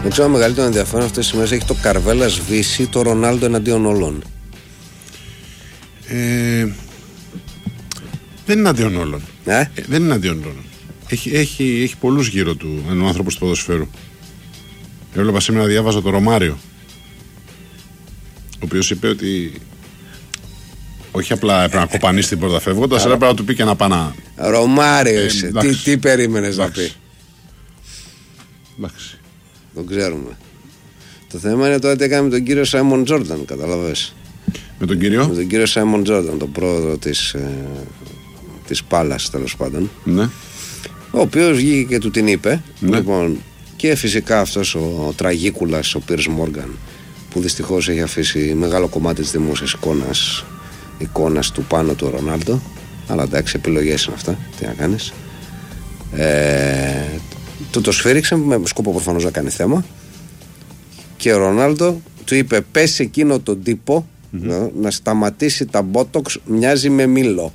Δεν ξέρω, μεγαλύτερο ενδιαφέρον αυτές τις μέρες έχει το Καρβέλα σβήσει το Ρονάλντο εναντίον όλων. Δεν είναι εναντίον όλων. Δεν είναι εναντίον όλων. Έχει πολλούς γύρω του, έναν άνθρωπο του ποδοσφαίρου. Έβλεπα σήμερα, διάβαζα το Ρωμάριο, ο οποίος είπε ότι όχι απλά έπρεπε να κοπανίσει την πόρτα φεύγοντας, αλλά έπρεπε να του πει και να πάνα. Ρωμάριο είσαι. Τι περίμενες να πει? Εντάξει. Το ξέρουμε. Το θέμα είναι τώρα τι έκανε με τον κύριο Σάιμον Τζόρνταν, καταλαβες. Με τον κύριο? Με τον κύριο Σάιμον Τζόρνταν, τον πρόεδρο της Πάλας, τέλος πάντων. Ναι. Ο οποίος βγήκε και του την είπε. Ναι. Λοιπόν, και φυσικά αυτός ο τραγίκουλας, ο Πίρς Μόργαν, που δυστυχώς έχει αφήσει μεγάλο κομμάτι της δημόσιας εικόνας του πάνω του Ρονάλντο. Αλλά εντάξει, επιλογές είναι αυτά. Τι να κάνεις. Του το σφύριξε με σκοπό προφανώς να κάνει θέμα. Και ο Ρονάλντο του είπε: πες εκείνο τον τύπο να σταματήσει τα μπότοξ, μοιάζει με μήλο.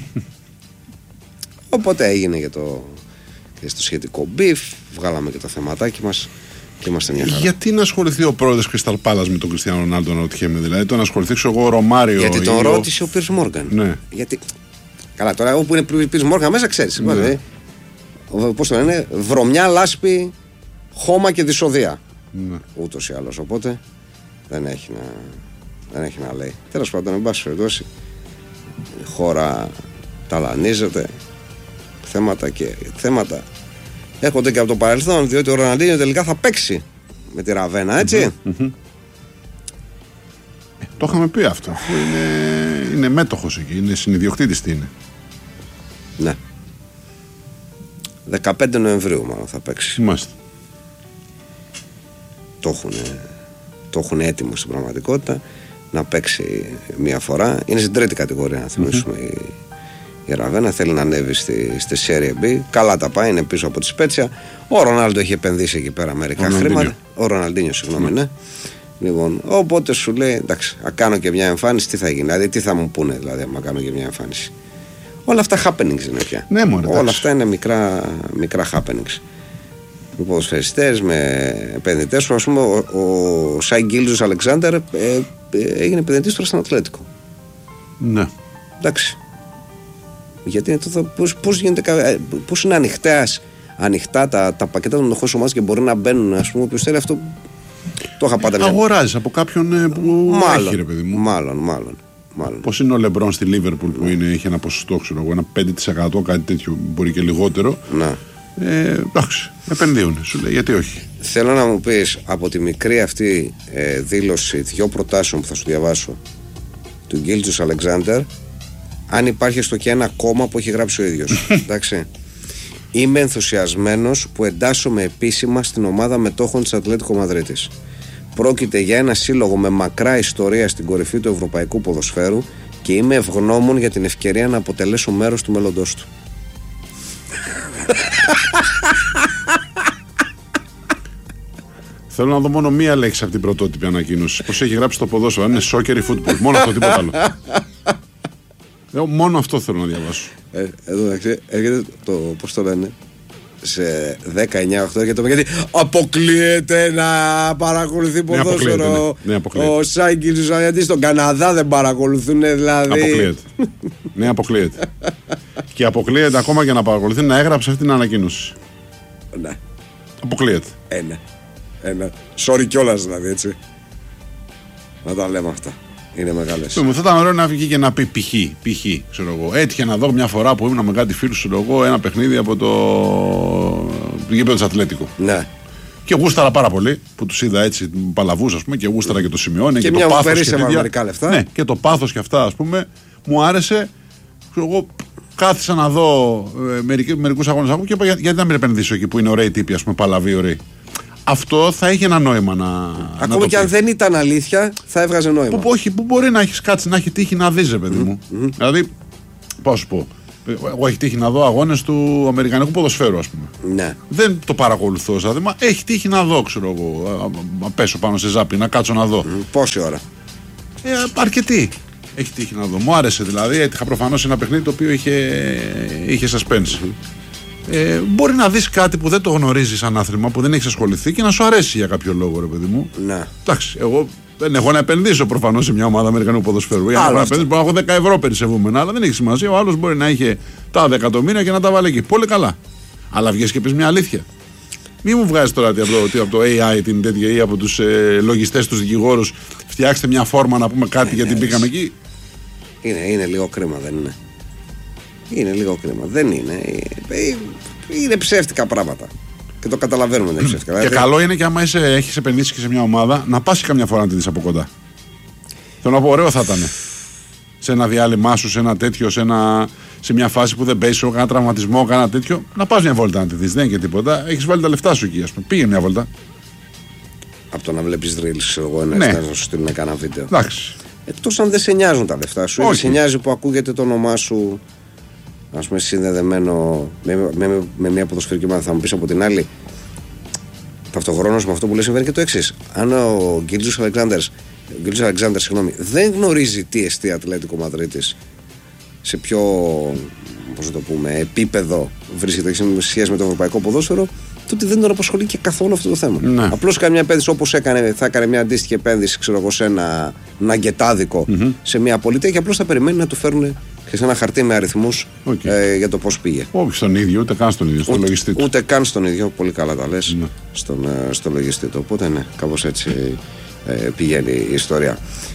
Οπότε έγινε και στο σχετικό μπιφ. Βγάλαμε και το θεματάκι μας και είμαστε μια χαρά. Γιατί να ασχοληθεί ο πρόεδρος Κρίσταλ Πάλας με τον Κριστιάνο Ρονάλντο, να ρωτιέμαι? Δηλαδή, το να ασχοληθεί εγώ Ρωμάριο? Γιατί τον ρώτησε ο Πίρς Μόργαν. Ναι. Γιατί. Καλά, τώρα όπου είναι Πίρς Μόργαν μέσα, ξέρεις. Ναι. Πώς το λένε, βρωμιά, λάσπη, χώμα και δυσοδεία. Ναι. Ούτως ή άλλως. Οπότε δεν έχει να λέει. Τέλος πάντων, εν πάση περιπτώσει, η χώρα ταλανίζεται. Θέματα έρχονται και από το παρελθόν, διότι ο Ροναλντίνιο τελικά θα παίξει με τη Ραβένα, έτσι. Το είχαμε πει αυτό. Είναι μέτοχος εκεί, είναι συνιδιοκτήτης. Τι είναι? Ναι. 15 Νοεμβρίου μάλλον θα παίξει. Είμαστε. Το έχουν έτοιμο στην πραγματικότητα να παίξει μία φορά. Είναι στην τρίτη κατηγορία, να θυμίσουμε. Η Ραβένα θέλει να ανέβει στη Serie B. Καλά τα πάει, είναι πίσω από τη Σπέτσια. Ο Ρονάλντο έχει επενδύσει εκεί πέρα μερικά χρήματα. Ο Ροναλντίνιο, συγγνώμη, ναι. Λοιπόν, οπότε σου λέει: εντάξει, να κάνω και μια εμφάνιση, τι θα γίνει? Δηλαδή, τι θα μου πούνε, δηλαδή, άμα κάνω και μια εμφάνιση? Όλα αυτά happenings είναι πια. Ναι, όλα αυτά είναι μικρά happenings. Με ποδοσφαιριστές, με επενδυτές. Ας πούμε, ο Σάι Γκίλτζος Αλεξάνδερ έγινε επενδυτής τώρα στην Ατλέτικο. Ναι. Εντάξει. Γιατί πώς είναι ανοιχτά τα πακέτα των μετοχών ομάδας και μπορεί να μπαίνουν, ας πούμε, ποιος θέλει αυτό. Το είχα πάντα. Αγοράζεις από κάποιον που έχει, ρε παιδί μου. Μάλλον. Πώς είναι ο Λεμπρόν στη Λίβερπουλ που έχει ένα ποσοστό, ξέρω εγώ, ένα 5%, κάτι τέτοιο, μπορεί και λιγότερο. Ναι. Εντάξει, επενδύουν, σου λέει, γιατί όχι. Θέλω να μου πεις από τη μικρή αυτή δήλωση 2 προτάσεων που θα σου διαβάσω του Γκίλτζους Αλεξάνδερ, αν υπάρχει στο και ένα κόμμα που έχει γράψει ο ίδιος. Εντάξει. Είμαι ενθουσιασμένος που εντάσσομαι επίσημα στην ομάδα μετόχων της Ατλέτικο Μαδρίτης. Πρόκειται για ένα σύλλογο με μακρά ιστορία στην κορυφή του ευρωπαϊκού ποδοσφαίρου και είμαι ευγνώμων για την ευκαιρία να αποτελέσω μέρος του μέλλοντός του. Θέλω να δω μόνο μία λέξη από την πρωτότυπη ανακοίνωση. Πώς έχει γράψει το ποδόσφαιρο, αν είναι soccer ή football. Μόνο αυτό, τίποτα άλλο. Μόνο αυτό θέλω να διαβάσω. Εδώ εντάξει, έρχεται το, πώς το λένε, σε 19-8 και το γιατί αποκλείεται να παρακολουθεί ποδόσφαιρο. Ο Σάγκης, γιατί στον Καναδά δεν παρακολουθούν, δηλαδή. Αποκλείεται. Ναι, αποκλείεται. Και αποκλείεται ακόμα και να παρακολουθεί να έγραψε αυτή την ανακοίνωση. Ναι. Αποκλείεται. Ένα. Sorry κιόλας, δηλαδή, έτσι. Να τα λέμε αυτά. Είναι μεγάλες. Θα ήταν ωραίο να βγει και να πει π.χ. ξέρω εγώ. Έτυχε να δω μια φορά που ήμουν με κάτι φίλου σου εγώ ένα παιχνίδι από το γήπεδο της Ατλέτικο. Ναι. Και γούσταρα πάρα πολύ που τους είδα έτσι παλαβούς, ας πούμε, και γούσταρα και το Σιμεώνε και το πάθος και μερικά λεφτά. Ναι, και το πάθος και αυτά, ας πούμε, μου άρεσε. Εγώ κάθισα να δω μερικούς αγώνες και είπα γιατί να μην επενδύσω εκεί που είναι ωραίοι τύποι, ας πούμε, παλαβοί, ωραίοι. Αυτό θα είχε ένα νόημα να. Ακόμα και αν δεν ήταν αλήθεια, θα έβγαζε νόημα. Που μπορεί να έχει κάτσει, να έχει τύχει να δει, παιδί μου. Δηλαδή, πώς σου πω. Εγώ έχει τύχει να δω αγώνες του Αμερικανικού ποδοσφαίρου, ας πούμε. Ναι. Δεν το παρακολουθώ, δηλαδή, μα έχει τύχει να δω, ξέρω εγώ. Να πέσω πάνω σε ζάπη, να κάτσω να δω. Πόση ώρα? Αρκετή. Έχει τύχει να δω. Μου άρεσε δηλαδή. Έτυχα προφανώς ένα παιχνίδι το οποίο είχε suspense. Μπορεί να δεις κάτι που δεν το γνωρίζεις σαν άθλημα, που δεν έχεις ασχοληθεί και να σου αρέσει για κάποιο λόγο, ρε παιδί μου. Ναι. Εντάξει, εγώ δεν έχω να επενδύσω προφανώς σε μια ομάδα Αμερικανικού ποδοσφαίρου. Για να επενδύσω, μπορώ να έχω 10 ευρώ περισσεύομενα, αλλά δεν έχει σημασία. Ο άλλος μπορεί να είχε τα 10 εκατομμύρια και να τα βάλει εκεί. Πολύ καλά. Αλλά βγες και πεις μια αλήθεια. Μη μου βγάζεις τώρα από το AI την τέτοια ή από τους λογιστές, τους δικηγόρους. Φτιάξτε μια φόρμα να πούμε κάτι γιατί μπήκαμε εκεί. Είναι λίγο κρίμα, δεν είναι? Είναι λίγο κρίμα. Δεν είναι. Είναι ψεύτικα πράγματα. Και το καταλαβαίνουμε, δεν είναι ψεύτικα. Και καλό είναι και άμα έχεις επενδύσει και σε μια ομάδα να πας καμιά φορά να τη δεις από κοντά. Θέλω να πω, ωραίο θα ήταν. Σε ένα διάλειμμα σου, σε ένα τέτοιο, σε μια φάση που δεν παίζει, κάνα τραυματισμό, κάνα τέτοιο, να πας μια βόλτα να τη δεις. Δεν είναι και τίποτα. Έχεις βάλει τα λεφτά σου εκεί, ας πούμε. Πήγε μια βόλτα. Από το να βλέπεις reels, ξέρω εγώ, να σου στείλουν κανένα βίντεο. Εντάξει. Εκτός αν δεν σε νοιάζουν τα λεφτά σου, ή σε νοιάζει που ακούγεται το όνομά σου, ας πούμε, συνδεδεμένο με μια ποδοσφαιρική ομάδα. Θα μου πεις από την άλλη, ταυτοχρόνως με αυτό που λέει συμβαίνει και το εξής. Αν ο Γκίλτζος Αλεξάνδερ, δεν γνωρίζει τι εστί Ατλέτικο Μαδρίτης, σε ποιο, πώς να το πούμε, επίπεδο βρίσκεται σε σχέση με το ευρωπαϊκό ποδόσφαιρο, τότε δεν τον απασχολεί και καθόλου αυτό το θέμα. Ναι. Απλώς κάνει μια επένδυση όπως θα έκανε μια αντίστοιχη επένδυση, ξέρω εγώ, σε ένα ναγκετάδικο σε μια πολιτεία και απλώς θα περιμένει να του φέρουν και σε ένα χαρτί με αριθμούς για το πώς πήγε. Όχι στον ίδιο, ούτε καν στον ίδιο, στο λογιστή του. Ούτε καν στον ίδιο, πολύ καλά τα λες, στο λογιστή του. Οπότε ναι, κάπως έτσι πηγαίνει η ιστορία.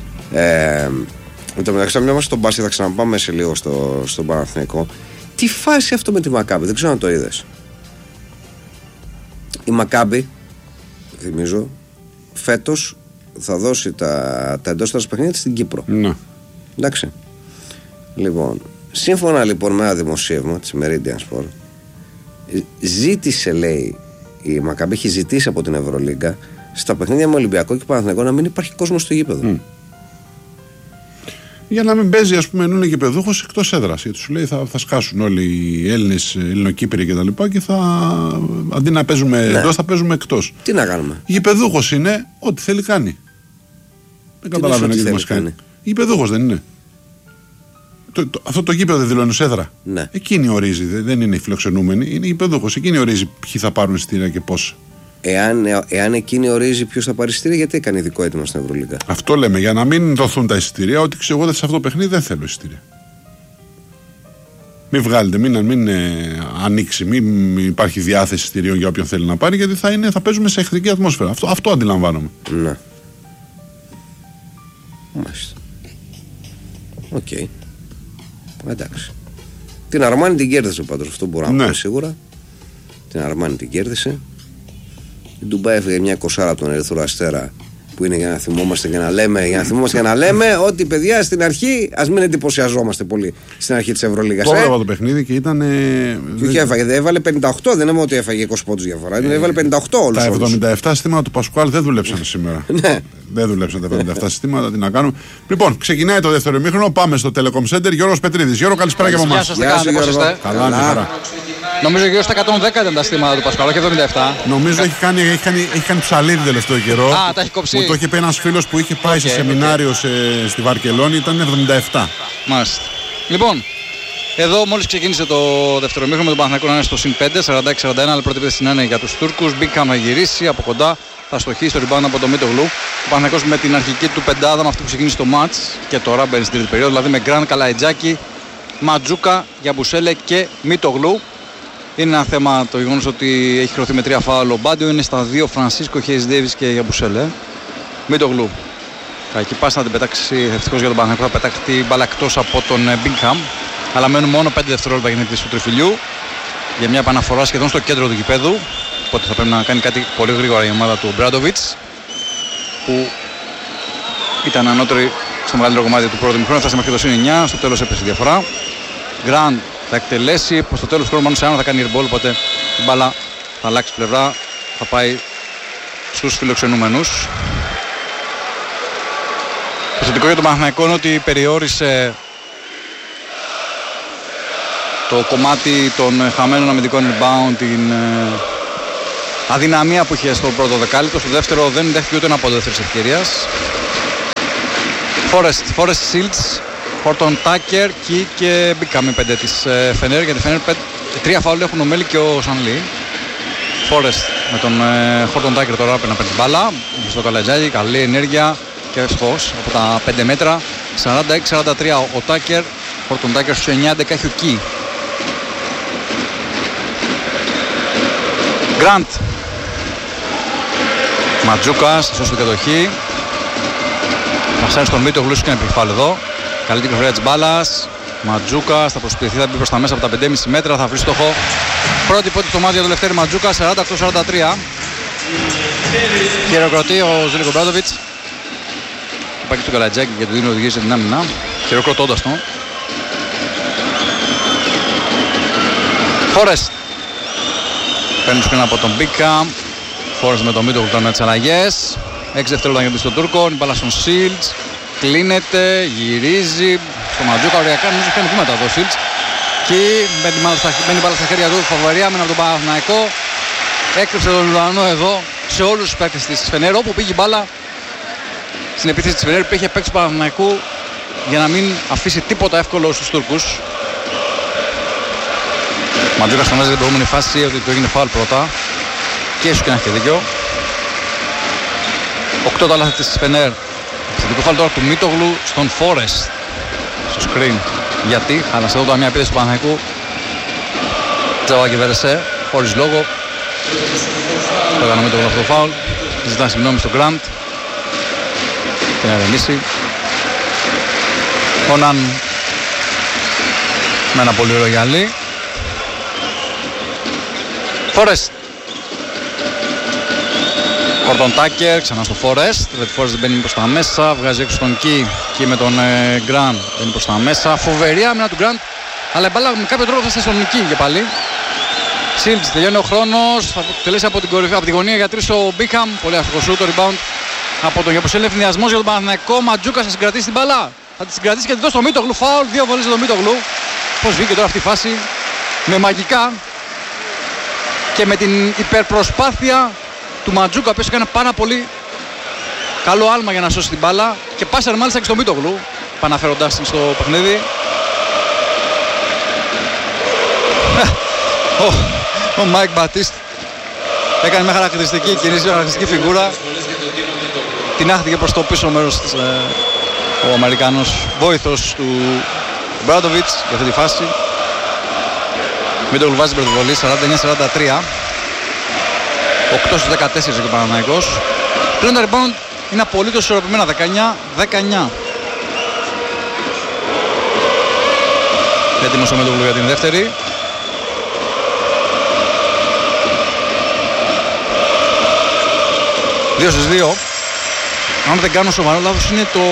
Εν τω μεταξύ, μια μας στον μπάσκετ, θα ξαναπάμε σε λίγο στον Παναθηναϊκό. Τι φάση αυτό με τη Μακάμπη, δεν ξέρω αν το είδες. Η Μακάμπη, θυμίζω, φέτος θα δώσει τα εντός παιχνίδια στην Κύπρο. Ναι. Εντάξει. Λοιπόν, σύμφωνα λοιπόν με ένα δημοσίευμα της Meridian Sport, ζήτησε, λέει, η Μακάμπη έχει ζητήσει από την Ευρωλίγκα στα παιχνίδια με Ολυμπιακό και Παναθηναϊκό να μην υπάρχει κόσμος στο γήπεδο. Για να μην παίζει, ας πούμε, είναι γηπεδούχος εκτός έδρας. Γιατί σου λέει θα σκάσουν όλοι οι Έλληνες, Ελληνοκύπροι κτλ. Και αντί να παίζουμε εντός, θα παίζουμε εκτός. Τι να κάνουμε. Γηπεδούχος είναι, ό,τι θέλει κάνει. Δεν καταλαβαίνω γιατί μας κάνει. Γηπεδούχος δεν είναι. Αυτό το γήπεδο δεν δηλώνει ως έδρα. Ναι. Εκείνη ορίζει, δεν είναι οι φιλοξενούμενοι, είναι γηπεδούχος. Εκείνη ορίζει ποιοι θα πάρουν εισιτήρια και πώς. Εάν εκείνη ορίζει ποιος θα πάρει εισιτήρια, γιατί έκανε ειδικό έτοιμο στην Ευρωλίγκα. Αυτό λέμε, για να μην δοθούν τα εισιτήρια, ότι ξέρω εγώ σε αυτό το παιχνίδι δεν θέλω εισιτήρια. Μην βγάλετε, μην ανοίξει, μην υπάρχει διάθεση εισιτηρίων για όποιον θέλει να πάρει, γιατί θα παίζουμε σε εχθρική ατμόσφαιρα. Αυτό αντιλαμβάνομαι. Ναι. Μάλιστα. Οκ. Εντάξει. Την Αρμάνη την κέρδισε πάντως, αυτό μπορώ να πω σίγουρα. Την Αρμάνη την κέρδισε. Η Ντουμπάι έφυγε μια 20 από τον Ερυθρό Αστέρα, που είναι για να θυμόμαστε και να λέμε, ότι παιδιά στην αρχή ας μην εντυπωσιαζόμαστε πολύ στην αρχή της Ευρωλίγας. Το έβλεπα το παιχνίδι και ήταν. Και έβαλε 58, δεν είναι ότι έφαγε 20 πόντους διαφορά. Έβαλε 58 όλους. Τα 77 συστήματα του Πασκουάλ δεν δουλέψαν σήμερα. Ναι. Δεν δουλέψαν τα 77 συστήματα, τι να κάνουμε. Λοιπόν, ξεκινάει το δεύτερο ημίχρονο. Πάμε στο Telecom Center. Γιώργος Πετρίδης. Γιώργο, καλησπέρα και από εμάς. Καλά, μια χαρά. Νομίζω γύρω στα 110 ήταν τα στήματα του Πασκουάλ, όχι 77. Νομίζω έχει κάνει ψαλίδι τελευταίο καιρό. Α, τα έχει κόψει. Μου το είχε πει ένας φίλος που είχε πάει σε σεμινάριο στη Βαρκελόνη, ήταν 77. Μάλιστα. Λοιπόν, εδώ μόλις ξεκίνησε το δεύτερο ημίχρονο με τον Παναθηναϊκό να είναι στο συν 5, 46-41, αλλά πρώτη επίθεση να είναι για τους Τούρκους. Μπήκαν να γυρίσει από κοντά, θα στοχίσει στο rebound από το Μίτογλου. Ο Παναθηναϊκός με την αρχική του πεντάδα, με αυτή που ξεκίνησε το μάτς και τώρα μπαίνει στην τρίτη περίοδο, δηλαδή με Γκραν, Καλαϊτζάκη, Ματζούκα, Γιαμπουσέλε και Μίτογλου. Είναι ένα θέμα το γεγονός ότι έχει χρωθεί με 3 φάουλ ο Μπάντιο, είναι στα 2 Φρανσίσκο, Χέις Ντέιβις και Γιαμπουσέλε. Μίτογλου. Εκεί πας να την πετάξει, ευτυχώς για τον Παναθηναϊκό, θα πετάξει την μπάλα εκτός από τον Μπίνγχαμ. Αλλά μένουν μόνο 5 δευτερόλεπτα για την εκτέλεση του τριφυλιού. Για μια επαναφορά σχεδόν στο κέντρο του γηπέδου. Οπότε θα πρέπει να κάνει κάτι πολύ γρήγορα η ομάδα του Μπράντοβιτς, που ήταν ανώτερη στο μεγαλύτερο κομμάτι του πρώτου ημιχρόνου. Φτάσαμε μέχρι το συν 9, στο τέλος έπεσε η διαφορά. Γκραντ θα εκτελέσει, προς το τέλος του χρόνου μάλλον σε ένα θα κάνει airball, οπότε η μπάλα θα αλλάξει πλευρά, θα πάει στους φιλοξενούμενους. Το θετικό για τον Παναθηναϊκό είναι ότι περιόρισε το κομμάτι των χαμένων αμυντικών rebound, την αδυναμία που είχε στο πρώτο δεκάλεπτο. Στο δεύτερο δεν δέχτηκε ούτε ένα από δεύτερης ευκαιρίας. Forest Shields, Horton Tucker, Key και μπήκαμε 5 της Φενέρ, γιατί η Φενέρ Τρία φάουλ έχουν ο Μέλι και ο Σανλή. Φόρεστ με τον Χόρτον Τάκερ τώρα πρέπει να παίρνει μπάλα. Στο Καλατζάκη, καλή ενέργεια και ευτυχώς από τα 5 μέτρα. 46-43 ο Τάκερ. Χόρτον Τάκερ στους 9-11 έχει ο Κι. Γκραντ. Ματζούκας, σωστή την κατοχή. Πασάρει στον Μίτο Γλούσου και ένα επιφάλ εδώ. Καλή κυκλοφορία της μπάλας. Ματζούκας θα προσποιηθεί, θα μπει προς τα μέσα από τα 5,5 μέτρα, θα βρει στόχο. Πρώτη πότη στο μάτι για τον Λευτέρη Ματζούκα, 48-43. Χειροκροτεί ο Ζήλικο Μπράντοβιτς. Πάει και στο Καλατζάκη και του δίνει οδηγίες για την άμυνα. Χειροκροτώντας τον. Φόρεστ. Παίρνει σκριν από τον Μπίκα. Φόρεστ με τον Μίτο που κάνουν τις αλλαγές. 6 δευτερόλεπτα για τον Τούρκο. Η μπάλα στον Σίλτς. Κλείνεται, γυρίζει. Στο Ματζούκα οριακά νομίζω κάνει βήματα εδώ ο Σίλτς. Και μπαίνει μπάλα στα χέρια του. Φαβορία με από τον Παναθηναϊκό. Έκρυψε τον Λουανό εδώ σε όλους τους παίκτες της Φενέρ. Όπου πήγε η μπάλα στην επίθεση της Φενέρ που είχε παίξει του Παναθηναϊκού για να μην αφήσει τίποτα εύκολο στους Τούρκους. Ματζούκας φωνάζει την προηγούμενη φάση ότι του έγινε φάουλ πρώτα. Και ίσως και να έχει δίκιο. 8 τα λάθη της Φενέρ. Θετικό φάουλ τώρα του Μίτογλου στον Φόρεστ. Στο screen. Γιατί χάλασε εδώ τώρα μια επίθεση του Παναθηναϊκού. Τζαβάκη Βέρεσε, χωρίς λόγο. Το έκανε ο Μίτογλου αυτό το φάουλ. Ζητά συγγνώμη στον Γκραντ. Και να ηρεμήσει. Ο Ναν με ένα πολύ ωραίο γυαλί. Φόρεστ. Χόρτον Τάκερ, ξανά στο Φόρεστ. Ο Φόρεστ δεν μπαίνει προς τα μέσα. Βγάζει έξω τον Κι. Κι με τον Γκραντ μπαίνει προς τα μέσα. Φοβερή άμυνα του Γκραντ. Αλλά η μπάλα με κάποιο τρόπο θα στήσει στον Κι και πάλι. Σίλτς, τελειώνει ο χρόνος. Θα τελέσει από την κορυφή, από τη γωνία για 3 ο Μπίχαμ. Πολύ αστοχό σου το rebound από τον Γιαπουσέλη. Ευθυνιασμός για τον Παναθηναϊκό. Ματζούκας θα συγκρατήσει την μπάλα. Θα τη συγκρατήσει και τη δώσει στο Μίτογλου. Φάουλ, 2 βολές για τον Μίτογλου. Πώς βγήκε τώρα αυτή η φάση. Με και με την υπερπροσπάθεια του Ματζούκα, ο οποίος έκανε πάρα πολύ καλό άλμα για να σώσει την μπάλα και πάσαρε μάλιστα και στο Μίτογλου, παναφέροντάς την στο παιχνίδι. Ο Μάικ Μπατίστ έκανε μια χαρακτηριστική κίνηση, μια χαρακτηριστική φιγούρα. Την άχθηκε προς το πίσω μέρος της, ο Αμερικανός βοήθος του Μπράντοβιτς για αυτή τη φάση. Μίτογλου βάζει την πρωτοβολή, 49-43. 8 στους 14 και ο Παναθηναϊκός. Πλέον τα rebound είναι απολύτως ισορροπημένα, 19-19. Έτοιμος ο Μίτογλου για την δεύτερη. Δύο στις 2. Αν δεν κάνω σοβαρό λάθος, είναι το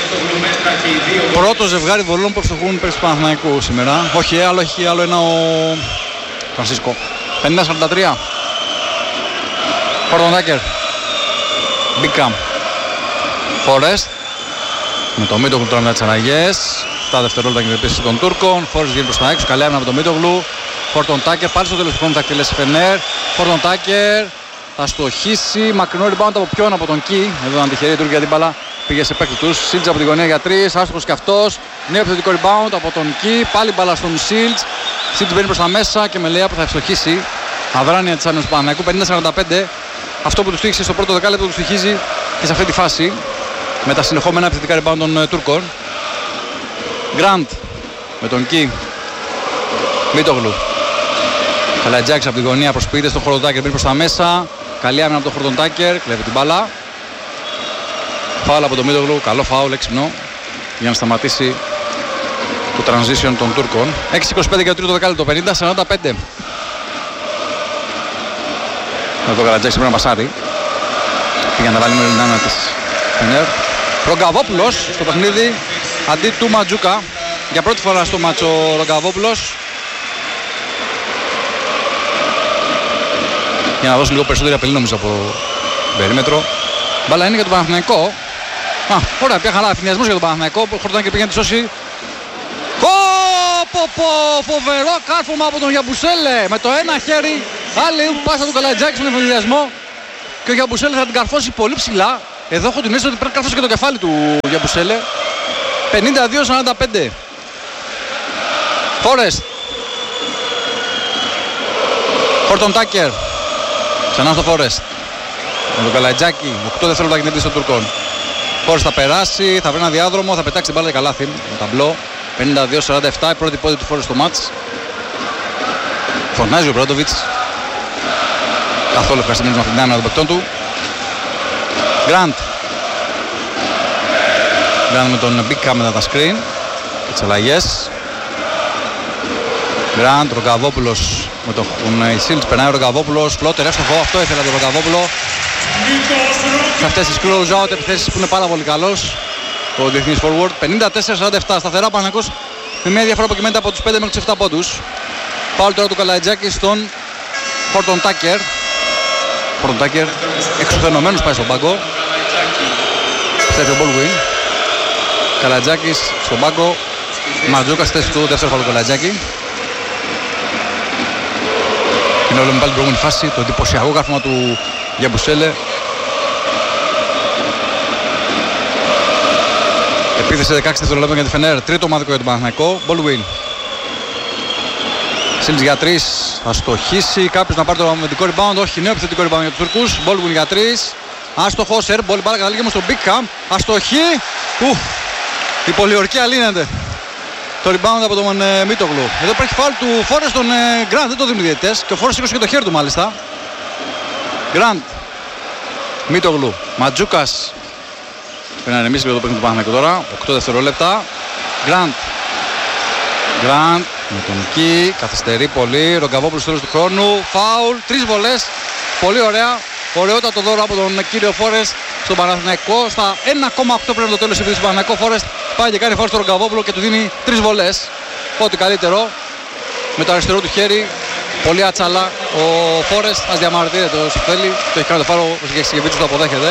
πρώτο ζευγάρι βολών που ευστοχούν πέρυσι του Παναθηναϊκού σήμερα. Όχι, άλλο ένα ο Φρανσίσκο. 50-43. Χόρτον Τάκερ. Μπίκαμ. Φόρεστ. Με το Μίτογλου τώρα με τις αλλαγές. 7 δευτερόλεπτα για την επίθεση των Τούρκων. Φόρεστ βγαίνει προς τα έξω. Καλή άμυνα από το Μίτογλου. Χόρτον Τάκερ. Πάλι στο τέλος του χρόνου θα εκτελέσει Φενέρ. Χόρτον Τάκερ. Θα στοχίσει. Μακρινό rebound από ποιον, από τον Κι. Εδώ ήταν τυχερή η Τούρκια την μπάλα. Πήγε σε παίκτη τους. Σίλτς από την γωνία για 3. Άστοχος και αυτός. Νέο επιθετικό rebound από τον Κι. Πάλι μπάλα στον Σίλτς. Σίλτς μπαίνει προς τα μέσα και με λέει που θα ευστοχίσει. Αδράνεια της άμυνας του Παναθηναϊκού. 50-45. Αυτό που του στοίχησε στο πρώτο δεκάλεπτο του στοιχίζει και σε αυτή τη φάση. Με τα συνεχόμενα επιθετικά rebound των Τούρκων. Γκραντ με τον Κι. Μίτογλου. Καλατζάκης από την γωνία προσποιείται στον Χόρτον Τάκερ. Μπαίνει προς τα μέσα. Καλή άμυνα από τον Χόρτον Τάκερ. Κλέβει την μπάλα. Φάουλ από τον Μίτογλου. Καλό φάουλ, έξυπνο. Για να σταματήσει το transition των Τούρκων. 6-25 για το τρίτο δεκάλεπτο. 50-45. Εδώ ο Καλατζάκης πρέπει να πασάρει. Πήγε να βάλει με την άμυνα της Φενέρ. Ρογκαβόπουλος στο παιχνίδι αντί του Ματζούκα. Για πρώτη φορά στο μάτσο ο Ρογκαβόπουλος. Για να δώσει λίγο περισσότερη απειλή νομίζω από περίμετρο. Μπάλα είναι για τον Παναθηναϊκό. Ωραία, πια χαρά. Ευθυνιασμός για τον Παναθηναϊκό. Χόρτον και πήγαινε τη σώση. Φοβερό κάρφωμα από τον Γιαμπουσέλε. Με το ένα χέρι. Άλλη πάσα του Καλατζάκη στον ευθυνιασμό. Και ο Γιαμπουσέλε θα την καρφώσει πολύ ψηλά. Εδώ έχω την αίσθηση ότι πρέπει να καρφώσει και το κεφάλι του Γιαμπουσέλε. 52-45. Φόρεστ. Χόρτον Τάκερ. Ξανά στο Φόρεστ. Με τον Καλατζάκη. 8 δευτερόλεπτα για την επίθεση των Τουρκών. Φόρεστ θα περάσει, θα βρει ένα διάδρομο, θα πετάξει την μπάλα για καλάθι. Με ταμπλό. 52-47, η πρώτη πόδι του Φόρεστ στο μάτς. Φωνάζει ο Μπράντοβιτς. Καθόλου ευχαριστημένος με αυτήν την άμυνα των παικτών του. Γκραντ. Γκραντ με τον Μπίκα μετά τα screen. Και τις αλλαγές. Γκραντ, Ρογκαβόπουλος με τον Ισίλτς. Περνάει ο Ρογκαβόπουλος. Φλότερ, εύστοχο. Αυτό ήθελε από τον Ρογκαβόπουλο. Σε αυτές τις close out επιθέσεις που είναι πάρα πολύ καλός ο διεθνής forward. 54-47, σταθερά Παναθηναϊκός με μια διαφορά που κυμαίνεται από τους 5 μέχρι τους 7 πόντους. Φάουλ τώρα του Καλατζάκη στον Χόρτον Τάκερ. Χόρτον Τάκερ εξουθενωμένος πάει στον πάγκο. Στέφει ο Μπολουίν. Καλατζάκης στον πάγκο. Ματζούκας στη θέση του, δεύτερο φάουλ του Καλατζάκη. Είναι όλο με πάλι την προηγούμενη φάση, το εντυπωσιακό κάρφωμα του Γιαμπουσέλε. Επίθεση 16 δευτερόλεπτα για τη Φενέρ. Τρίτο ομαδικό για τον Παναθηναϊκό. Μπολουίν. Σίλτς για 3. Θα στοχίσει. Κάποιος να πάρει το αμυντικό rebound. Όχι, νέο επιθετικό rebound για τους Τουρκούς. Μπολουίν για 3. Άστοχος. Airball. Μπάλα καταλήγει όμως στον Μπίκα. Αστοχή. Η πολιορκία λύνεται. Το rebound από τον Μίτογλου. Εδώ υπάρχει φάουλ του Φόρεστ στον Γκραντ. Δεν το δίνουν οι διαιτητές. Και ο Φόρεστ σήκωσε και το χέρι του μάλιστα. Γκραντ. Μίτογλου. Ματζούκας. Πρέπει να ηρεμήσει λίγο το παιχνίδι του Παναθηναϊκού τώρα. 8 δευτερόλεπτα. Γκραντ. Γκραντ με τον Κι. Καθυστερεί πολύ. Ρογκαβόπουλος στο τέλος του χρόνου. Φάουλ. 3 βολές. Πολύ ωραία. Ωραιότατο δώρο από τον κύριο Φόρεστ στον Παναθηναϊκό. Στα 1,8 πρέπει το τέλος της του Παναθηναϊκού. Φόρεστ πάει και κάνει φάουλ στον Ρογκαβόπουλο και του δίνει 3 βολές. Ό,τι καλύτερο. Με το αριστερό του χέρι. Πολύ ατσαλά. Ο Φόρεστ ας διαμαρτύρεται όσο θέλει. Το έχει κάνει το φάουλ. Ο Σικεβίτσιος το αποδέχεται.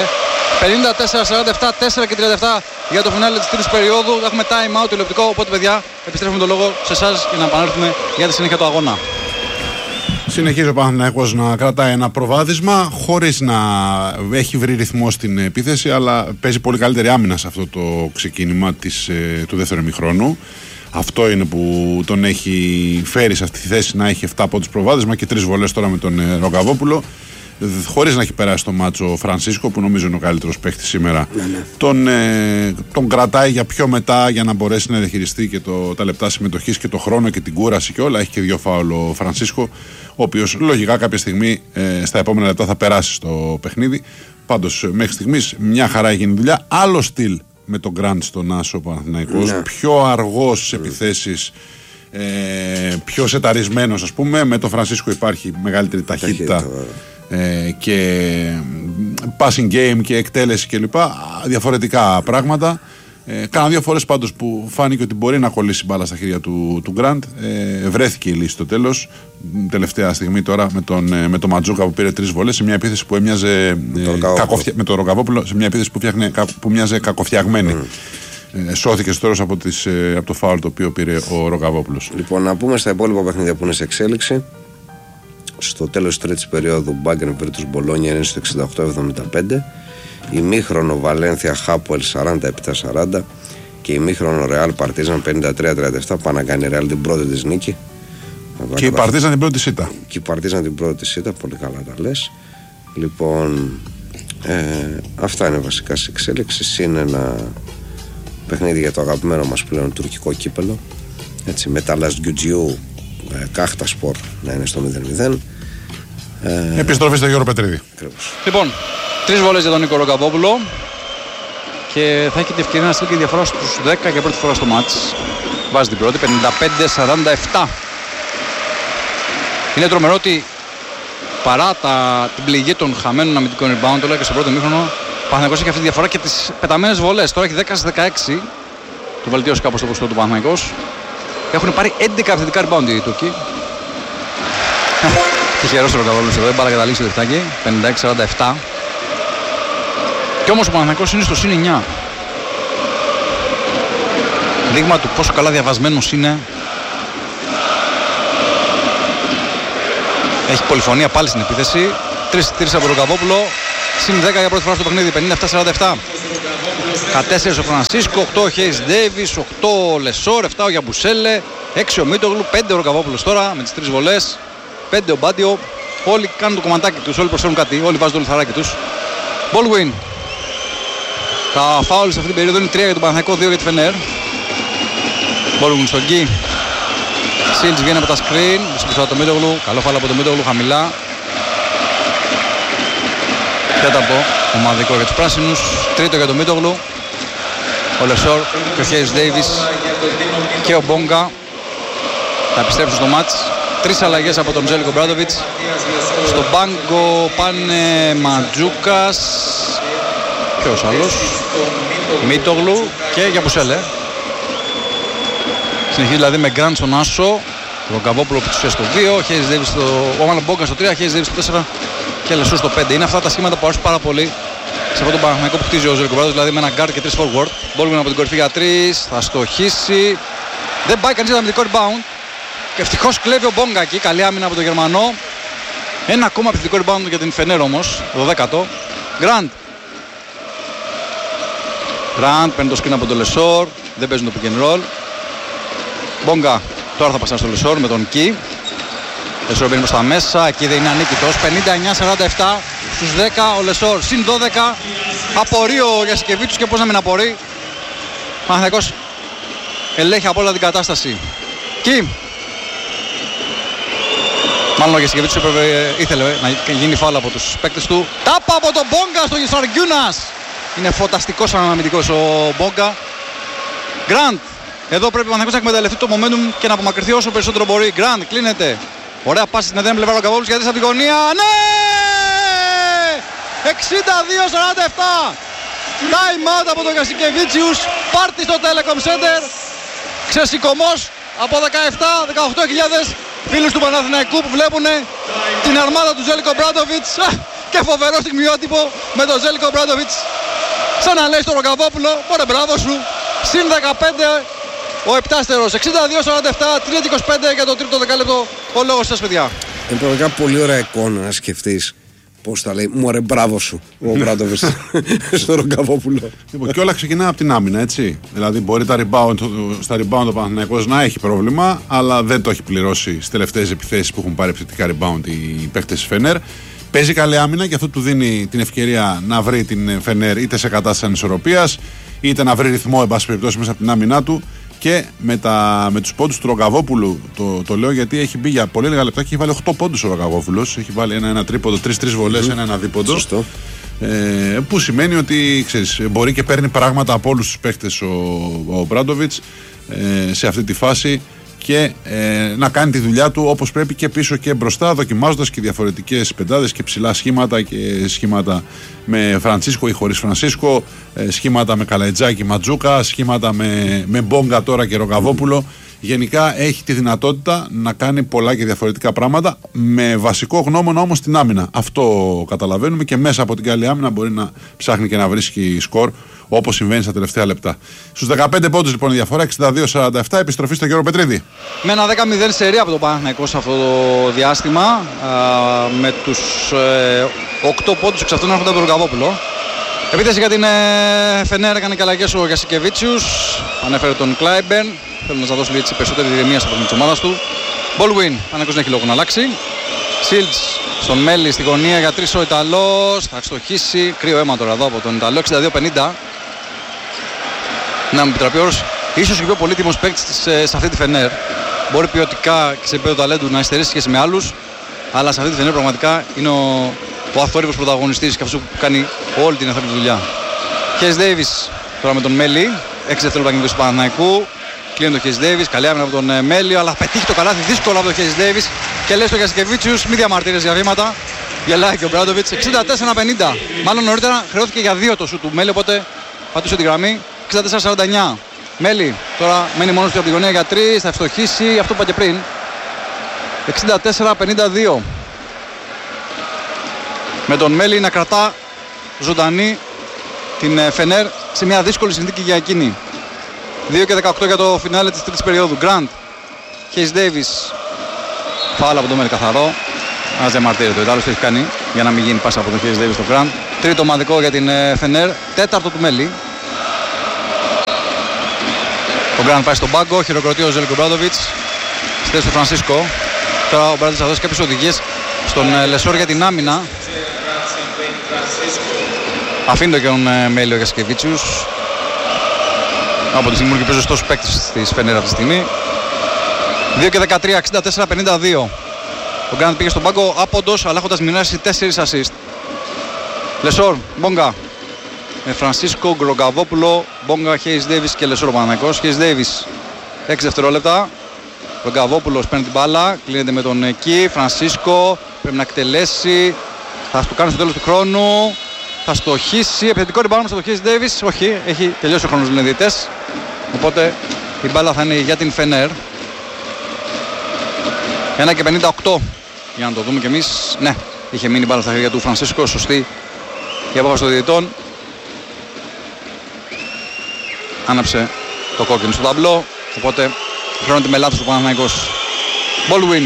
54-47, 4 και 37 για το φινάλε της τρίτης περίοδου. Έχουμε time out τηλεοπτικό, οπότε παιδιά επιστρέφουμε το λόγο σε εσάς για να επανέλθουμε για τη συνέχεια του αγώνα. Συνεχίζει ο Παναθηναϊκός να κρατάει ένα προβάδισμα χωρίς να έχει βρει ρυθμό στην επίθεση, αλλά παίζει πολύ καλύτερη άμυνα σε αυτό το ξεκίνημα του δεύτερου ημιχρόνου. Αυτό είναι που τον έχει φέρει σε αυτή τη θέση να έχει 7 πόντους προβάδισμα και 3 βολές τώρα με τον Ρογκαβόπουλο. Χωρίς να έχει περάσει το μάτσο ο Φρανσίσκο, που νομίζω είναι ο καλύτερος παίκτης σήμερα. Τον κρατάει για πιο μετά για να μπορέσει να διαχειριστεί και τα λεπτά συμμετοχής και το χρόνο και την κούραση και όλα. Έχει και 2 φάουλ ο Φρανσίσκο, ο οποίος λογικά κάποια στιγμή στα επόμενα λεπτά θα περάσει στο παιχνίδι. Πάντως μέχρι στιγμής μια χαρά έγινε δουλειά. Άλλο στυλ με τον Γκραντ στον Άσο Παναθηναϊκός. Πιο αργός στις επιθέσεις. Πιο σεταρισμένος, ας πούμε. Με τον Φρανσίσκο υπάρχει μεγαλύτερη ταχύτητα. Και passing game και εκτέλεση κλπ. Διαφορετικά πράγματα. Κάνα 2 φορές πάντως που φάνηκε ότι μπορεί να κολλήσει μπάλα στα χέρια του Γκραντ. Βρέθηκε η λύση στο τέλος. Τελευταία στιγμή τώρα με τον Ματζούκα που πήρε 3 βολές σε μια επίθεση που έμοιαζε με τον Ρογκαβόπουλο, σε μια επίθεση που μοιάζε κακοφτιαγμένη. Σώθηκε στο τέλος από το φάουλ το οποίο πήρε ο Ρογκαβόπουλος. Λοιπόν, να πούμε στα υπόλοιπα παιχνίδια που είναι σε εξέλιξη. Στο τέλος της τρίτης περίοδου Μπάγκερν Βίρτους Μπολόνια είναι στο 68-75. Ημίχρονο Βαλένθια Χάπουελ 47-40 και ημίχρονο Ρεάλ Παρτίζαν 53-37. Πάει να κάνει Ρεάλ την πρώτη της νίκη. Και η Παρτίζαν την πρώτη σίτα. Και η Παρτίζαν την πρώτη σίτα, πολύ καλά τα λες. Λοιπόν, αυτά είναι βασικά στις εξέλιξεις. Είναι ένα παιχνίδι για το αγαπημένο μας πλέον τουρκικό κύπελο. Έτσι, μετά Λαστγκιουτζιού Κάχτα Σπορ να είναι στο 0-0. Επιστροφή στο Γιώργο Πετρίδη. Λοιπόν, 3 βολές για τον Νίκο Ρογκαβόπουλο και θα έχει την ευκαιρία να στείλει και διαφορά στους 10 για πρώτη φορά στο μάτς. Βάζει την πρώτη, 55-47. Είναι τρομερό ότι παρά την πληγή των χαμένων αμυντικών rebound όλα και στο πρώτο ημίχρονο, ο Παναθηναϊκός έχει αυτή τη διαφορά και τις πεταμένες βολές. Τώρα έχει 10-16. Το βελτίωσε κάπως το ποσοστό του Παναθηναϊκός. Έχουν πάρει 11 αυθεντικά rebound οι Τούρκοι. Τυχερός ο Ρογκαβόπουλος εδώ, μπάλα καταλήξει το διχτάκι. 56-47. Κι όμως ο Παναθηναϊκός είναι στο συν 9. Δείγμα του πόσο καλά διαβασμένος είναι. Έχει πολυφωνία πάλι στην επίθεση. 3 από τον Ρογκαβόπουλο. Συν 10 για πρώτη φορά στο παιχνίδι. 57-47. 4 ο Φρανσίσκο, 8 ο Χέις Ντέιβις, 8 ο Λεσόρ, 7 ο Γιαμπουσέλε, 6 ο Μίτογλου, 5 ο Ρογκαβόπουλος τώρα με τις 3 βολές, 5 ο Μπάντιο, Όλοι κάνουν το κομματάκι τους, όλοι προσφέρουν κάτι, όλοι βάζουν το λιθαράκι τους. Baldwin. Τα φάουλ σε αυτή την περίοδο είναι 3 για τον Παναθηναϊκό, 2 για τη Φενέρ. Baldwin στον Γκί. Σίλτς βγαίνει από τα screen, βρίσκεται το Μίτογλου. Καλό φάουλ από το Μίτογλου, χαμηλά. Τέταρτο ομαδικό για τους πράσινους. Τρίτο για τον Μίτογλου. Ο Λεσόρ και ο Χέις Ντέιβις και ο Μπόγκα θα επιστρέψουν στο μάτς. 3 αλλαγές από τον Ζέλικο Μπράντοβιτς. Στον πάγκο πάνε Μαντζούκας. Ποιος άλλος? Μίτογλου και Γιαμπουσέλε. Συνεχίζει δηλαδή με Γκραντ στον άσο. Τον Καβόπουλο που τους στο 2. Χέις Ντέιβις ο Μάλλον Μπόγκα στο 3. Χέις Ντέιβις στο 4. Και Λεσόρ στο 5. Είναι αυτά τα σχήματα που αρέσουν πάρα πολύ σε αυτό το Παναθηναϊκό που χτίζει ο Ζέλικο Μπράντοβιτς. Δηλαδή με ένα guard και 3 forward. Baldwin από την κορυφή για 3. Θα στοχίσει. Δεν πάει κανείς για αμυντικό rebound. Και ευτυχώς κλέβει ο Μπόγκα εκεί. Καλή άμυνα από τον Γερμανό. Ένα ακόμα αμυντικό rebound για την Φενέρ όμως. 12ο. Γκραντ. Γκραντ παίρνει το screen από τον Λεσόρ. Δεν παίζουν το pick and roll. Μπόγκα. Τώρα θα πασάρει στο Λεσόρ με τον Κι. Λεσόρ μπαίνει προς τα μέσα. Εκεί δεν είναι ανίκητος. 59-47 στους 10 ο Λεσόρ. Συν 12. Απορεί ο Γιασικεβίτσιος και πώς να μην απορεί. Παναθηναϊκός ελέγχει από όλα την κατάσταση. Κι. Μάλλον ο Γιασικεβίτσιος ήθελε να γίνει φάουλ από τους παίκτες του. Τάπα από τον Μπόγκα στο Γεσαργιούνας. Είναι φωταστικός αναμυντικός ο Μπόγκα. Γκραντ. Εδώ πρέπει ο Παναθηναϊκός να εκμεταλλευτεί το momentum και να απομακρυνθεί όσο περισσότερο μπορεί. Γκραντ, κλείνεται. Ωραία πάση στην εδέμ πλευρά ο Καβόπουλος γιατί από τη γωνία. Ναι! 62-47. Time out από τον Γιασικεβίτσιους. Πάρτι στο Telecom Center. Ξεσηκωμός από 17-18.000 φίλους του Παναθηναϊκού που βλέπουν την αρμάδα του Ζέλικο Μπράντοβιτς. Και φοβερό στιγμιότυπο με τον Ζέλικο Μπράντοβιτς. Σαν να λέει στον Ροκαβόπουλο, ωραία μπράβο σου. Συν 15 ο επτάστερος. 62-47, 3-25 για το τρίτο δεκάλεπτο. Ο λόγος σας, παιδιά. Είναι πραγματικά πολύ ωραία εικόνα να σκεφτείς πώς τα λέει. Μωρέ, μπράβο σου ο Μπράντοβιτς στον Ροκαβόπουλο. Και όλα ξεκινά από την άμυνα, έτσι. Δηλαδή, μπορεί στα rebound ο Παναθηναϊκός να έχει πρόβλημα, αλλά δεν το έχει πληρώσει στις τελευταίες επιθέσεις που έχουν πάρει επιθετικά rebound οι παίκτες της Φενέρ. Παίζει καλή άμυνα και αυτό του δίνει την ευκαιρία να βρει την Φενέρ είτε σε κατάσταση ανισορροπίας, είτε να βρει ρυθμό, εν πάση περιπτώσει, μέσα από την άμυνά του. Και με τους πόντους του Ροκαβόπουλου, το λέω γιατί έχει μπει για πολύ λίγα λεπτά και έχει βάλει 8 πόντους ο Ροκαβόπουλος. Έχει βάλει ένα τρίποντο, 3 βολές, ένα δίποντο. Σωστό. Που σημαίνει ότι ξέρεις, μπορεί και παίρνει πράγματα από όλους τους παίχτες ο Μπράντοβιτς σε αυτή τη φάση και να κάνει τη δουλειά του όπως πρέπει και πίσω και μπροστά, δοκιμάζοντας και διαφορετικές πεντάδες και ψηλά σχήματα και σχήματα με Φρανσίσκο ή χωρίς Φρανσίσκο, σχήματα με Καλαϊτζάκη, Ματζούκα, σχήματα με Μπόγκα τώρα και Ροκαβόπουλο. Γενικά έχει τη δυνατότητα να κάνει πολλά και διαφορετικά πράγματα, με βασικό γνώμονα όμως την άμυνα. Αυτό καταλαβαίνουμε και μέσα από την καλή άμυνα μπορεί να ψάχνει και να βρίσκει σκορ, όπως συμβαίνει στα τελευταία λεπτά. Στους 15 πόντους λοιπόν η διαφορά, 62-47, επιστροφή στον Γιώργο Πετρίδη. Με ένα 10-0 σερί από το Παναθηναϊκό σε αυτό το διάστημα, με τους 8 πόντους εξ αυτών έρχονται από τον Ροκαβόπουλο. Επίθεση για την Φενέρ έκανε και αλλαγές ο Γιασικεβίτσιους, ανέφερε τον Κλάιμπερν. Θέλω να δώσει έτσι περισσότερη ηρεμία στο παιχνίδι της ομάδας του. Baldwin, Παναθηναϊκός δεν έχει λόγο να αλλάξει. Σίλτς στον Μέλη στη γωνία για 3 ο Ιταλός. Θα ευστοχίσει. Κρύο αίμα τώρα εδώ από τον Ιταλό. 62-50. Να μου επιτραπεί ο όρος. Ίσως και πιο πολύτιμος παίκτης σε αυτή τη Φενέρ. Μπορεί ποιοτικά και σε επίπεδο ταλέντου να υστερήσει σχέση με άλλους. Αλλά σε αυτή τη Φενέρ πραγματικά είναι ο αθόρυβος πρωταγωνιστής και αυτός που κάνει όλη την αθόρυβη δουλειά. Χέις Ντέιβις τώρα με τον Μέλη. 6 δευτερόλεπτα του Παναθηναϊκού. Κλείνει το Χέις Ντέιβις, καλή άμυνα από τον Μέλιο, αλλά πετύχει το καλάθι δύσκολο από τον Χέις Ντέιβις και λέει στο Γιασικεβίτσιους μη διαμαρτύρες για βήματα. Γελάει και ο Μπράντοβιτς. 64-50. Μάλλον νωρίτερα χρεώθηκε για 2 το σου του Μέλιο, οπότε πατούσε την γραμμή. 64-49. Μέλι τώρα μένει μόνος του από τη γωνία για 3, θα ευστοχίσει αυτό που είπα και πριν. 64-52. Με τον Μέλι να κρατά ζωντανή την Φενέρ σε μια δύσκολη συνθήκη για εκείνη. 2 και 18 για το φινάλε της τρίτης περίοδου. Γκραντ, Χέις Ντέιβις, φάουλ από τον Μέλι καθαρό. Ας διαμαρτύρεται, ο Ιτάλος το έχει κάνει για να μην γίνει πάσα από τον Χέις Ντέιβις στο Γκραντ. Τρίτο ομαδικό για την Φενέρ, τέταρτο του Μέλι. Ο Γκραντ πάει στον πάγκο, χειροκροτεί ο Ζέλικο Μπράντοβιτς. Στη θέση του Φρανσίσκο. Τώρα ο Μπράντοβιτς θα δώσει κάποιες οδηγίες στον Λεσόρ για την άμυνα. Αφήνει τον Μέλιο Γιασκεβίτσιους. Από τη στιγμή που παίζει ωστόσο παίκτης της Φενέρ αυτή τη στιγμή. 2 και 13, 64-52. Ο Γκραντ πήγε στον πάγκο άποντος, αλλά έχοντας μοιράσει 4 assist. Λεσόρ, Μπόγκα. Με Φρανσίσκο, Γκρογκαβόπουλο, Μπόγκα, Χέις Ντέιβις και Λεσόρ Παναθηναϊκός. Χέις Ντέιβις 6 δευτερόλεπτα. Γκρογκαβόπουλος παίρνει την μπάλα, κλείνεται με τον εκεί. Φρανσίσκο πρέπει να εκτελέσει. Θα το κάνει στο τέλος του χρόνου. Θα στοχίσει. Επιθετικό rebound στο Χέις Ντέιβις. Όχι, έχει τελειώσει ο χρόνος των διαιτητές. Οπότε η μπάλα θα είναι για την Φενέρ. 1 και 58. Για να το δούμε κι εμείς. Ναι, είχε μείνει μπάλα στα χέρια του Φρανσίσκο. Σωστή η απόφαση των διαιτητών. Άναψε το κόκκινο στο ταμπλό. Οπότε χρεώνεται με λάθος ο Παναθηναϊκός. Baldwin.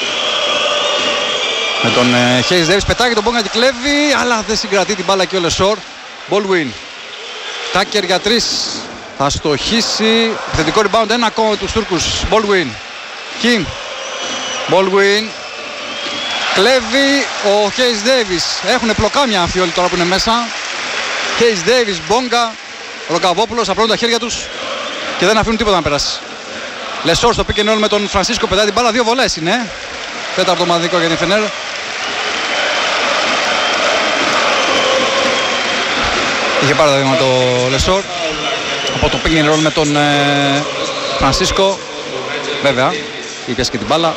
Με τον Χέις Ντέιβις πετάγει τον Μπόγκα και κλέβει. Αλλά δεν συγκρατεί την μπάλα και ο Λεσόρ. Baldwin. Τάκερ για 3. Θα στοχίσει. Επιθετικό rebound. Ένα ακόμα τους Τούρκους. Baldwin. King. Baldwin. Κλέβει ο Χέις Ντέιβις. Έχουν πλοκάμια αμφιόλοι τώρα που είναι μέσα. Χέις Ντέιβις, Μπόγκα, Ρογκαβόπουλος απλώνουν τα χέρια τους και δεν αφήνουν τίποτα να περάσει. Λεσόρ στο pick and roll με τον Φρανσίσκο, πετάει την μπάλα, 2 βολές είναι. Τέταρτο ομαδικό για την Φενέρ. Είχε πάρει τα βήματα το Λεσόρ από το pick and roll με τον Φρανσίσκο. Βέβαια, πιάσει και την μπάλα.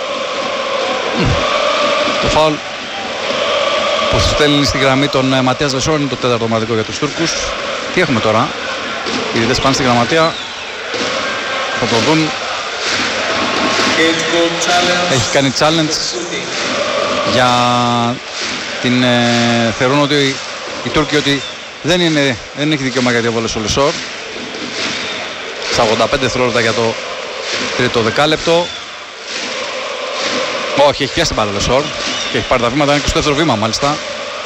Το φάουλ που στέλνει στη γραμμή τον Ματίας Λεσόρ είναι το τέταρτο ομαδικό για τους Τούρκους. Τι έχουμε τώρα? Οι διαιτητές πάνε στη γραμματεία. Θα το δουν. Έχει κάνει challenge για την... θεωρούν ότι οι Τούρκοι ότι δεν έχει δικαίωμα για διαβόλες ο Λεσόρ. Στα 85 δευτερόλεπτα για το τρίτο δεκάλεπτο. Όχι, έχει πιάσει την μπάλα ο Λεσόρ και έχει πάρει τα βήματα, είναι και στο δεύτερο βήμα μάλιστα.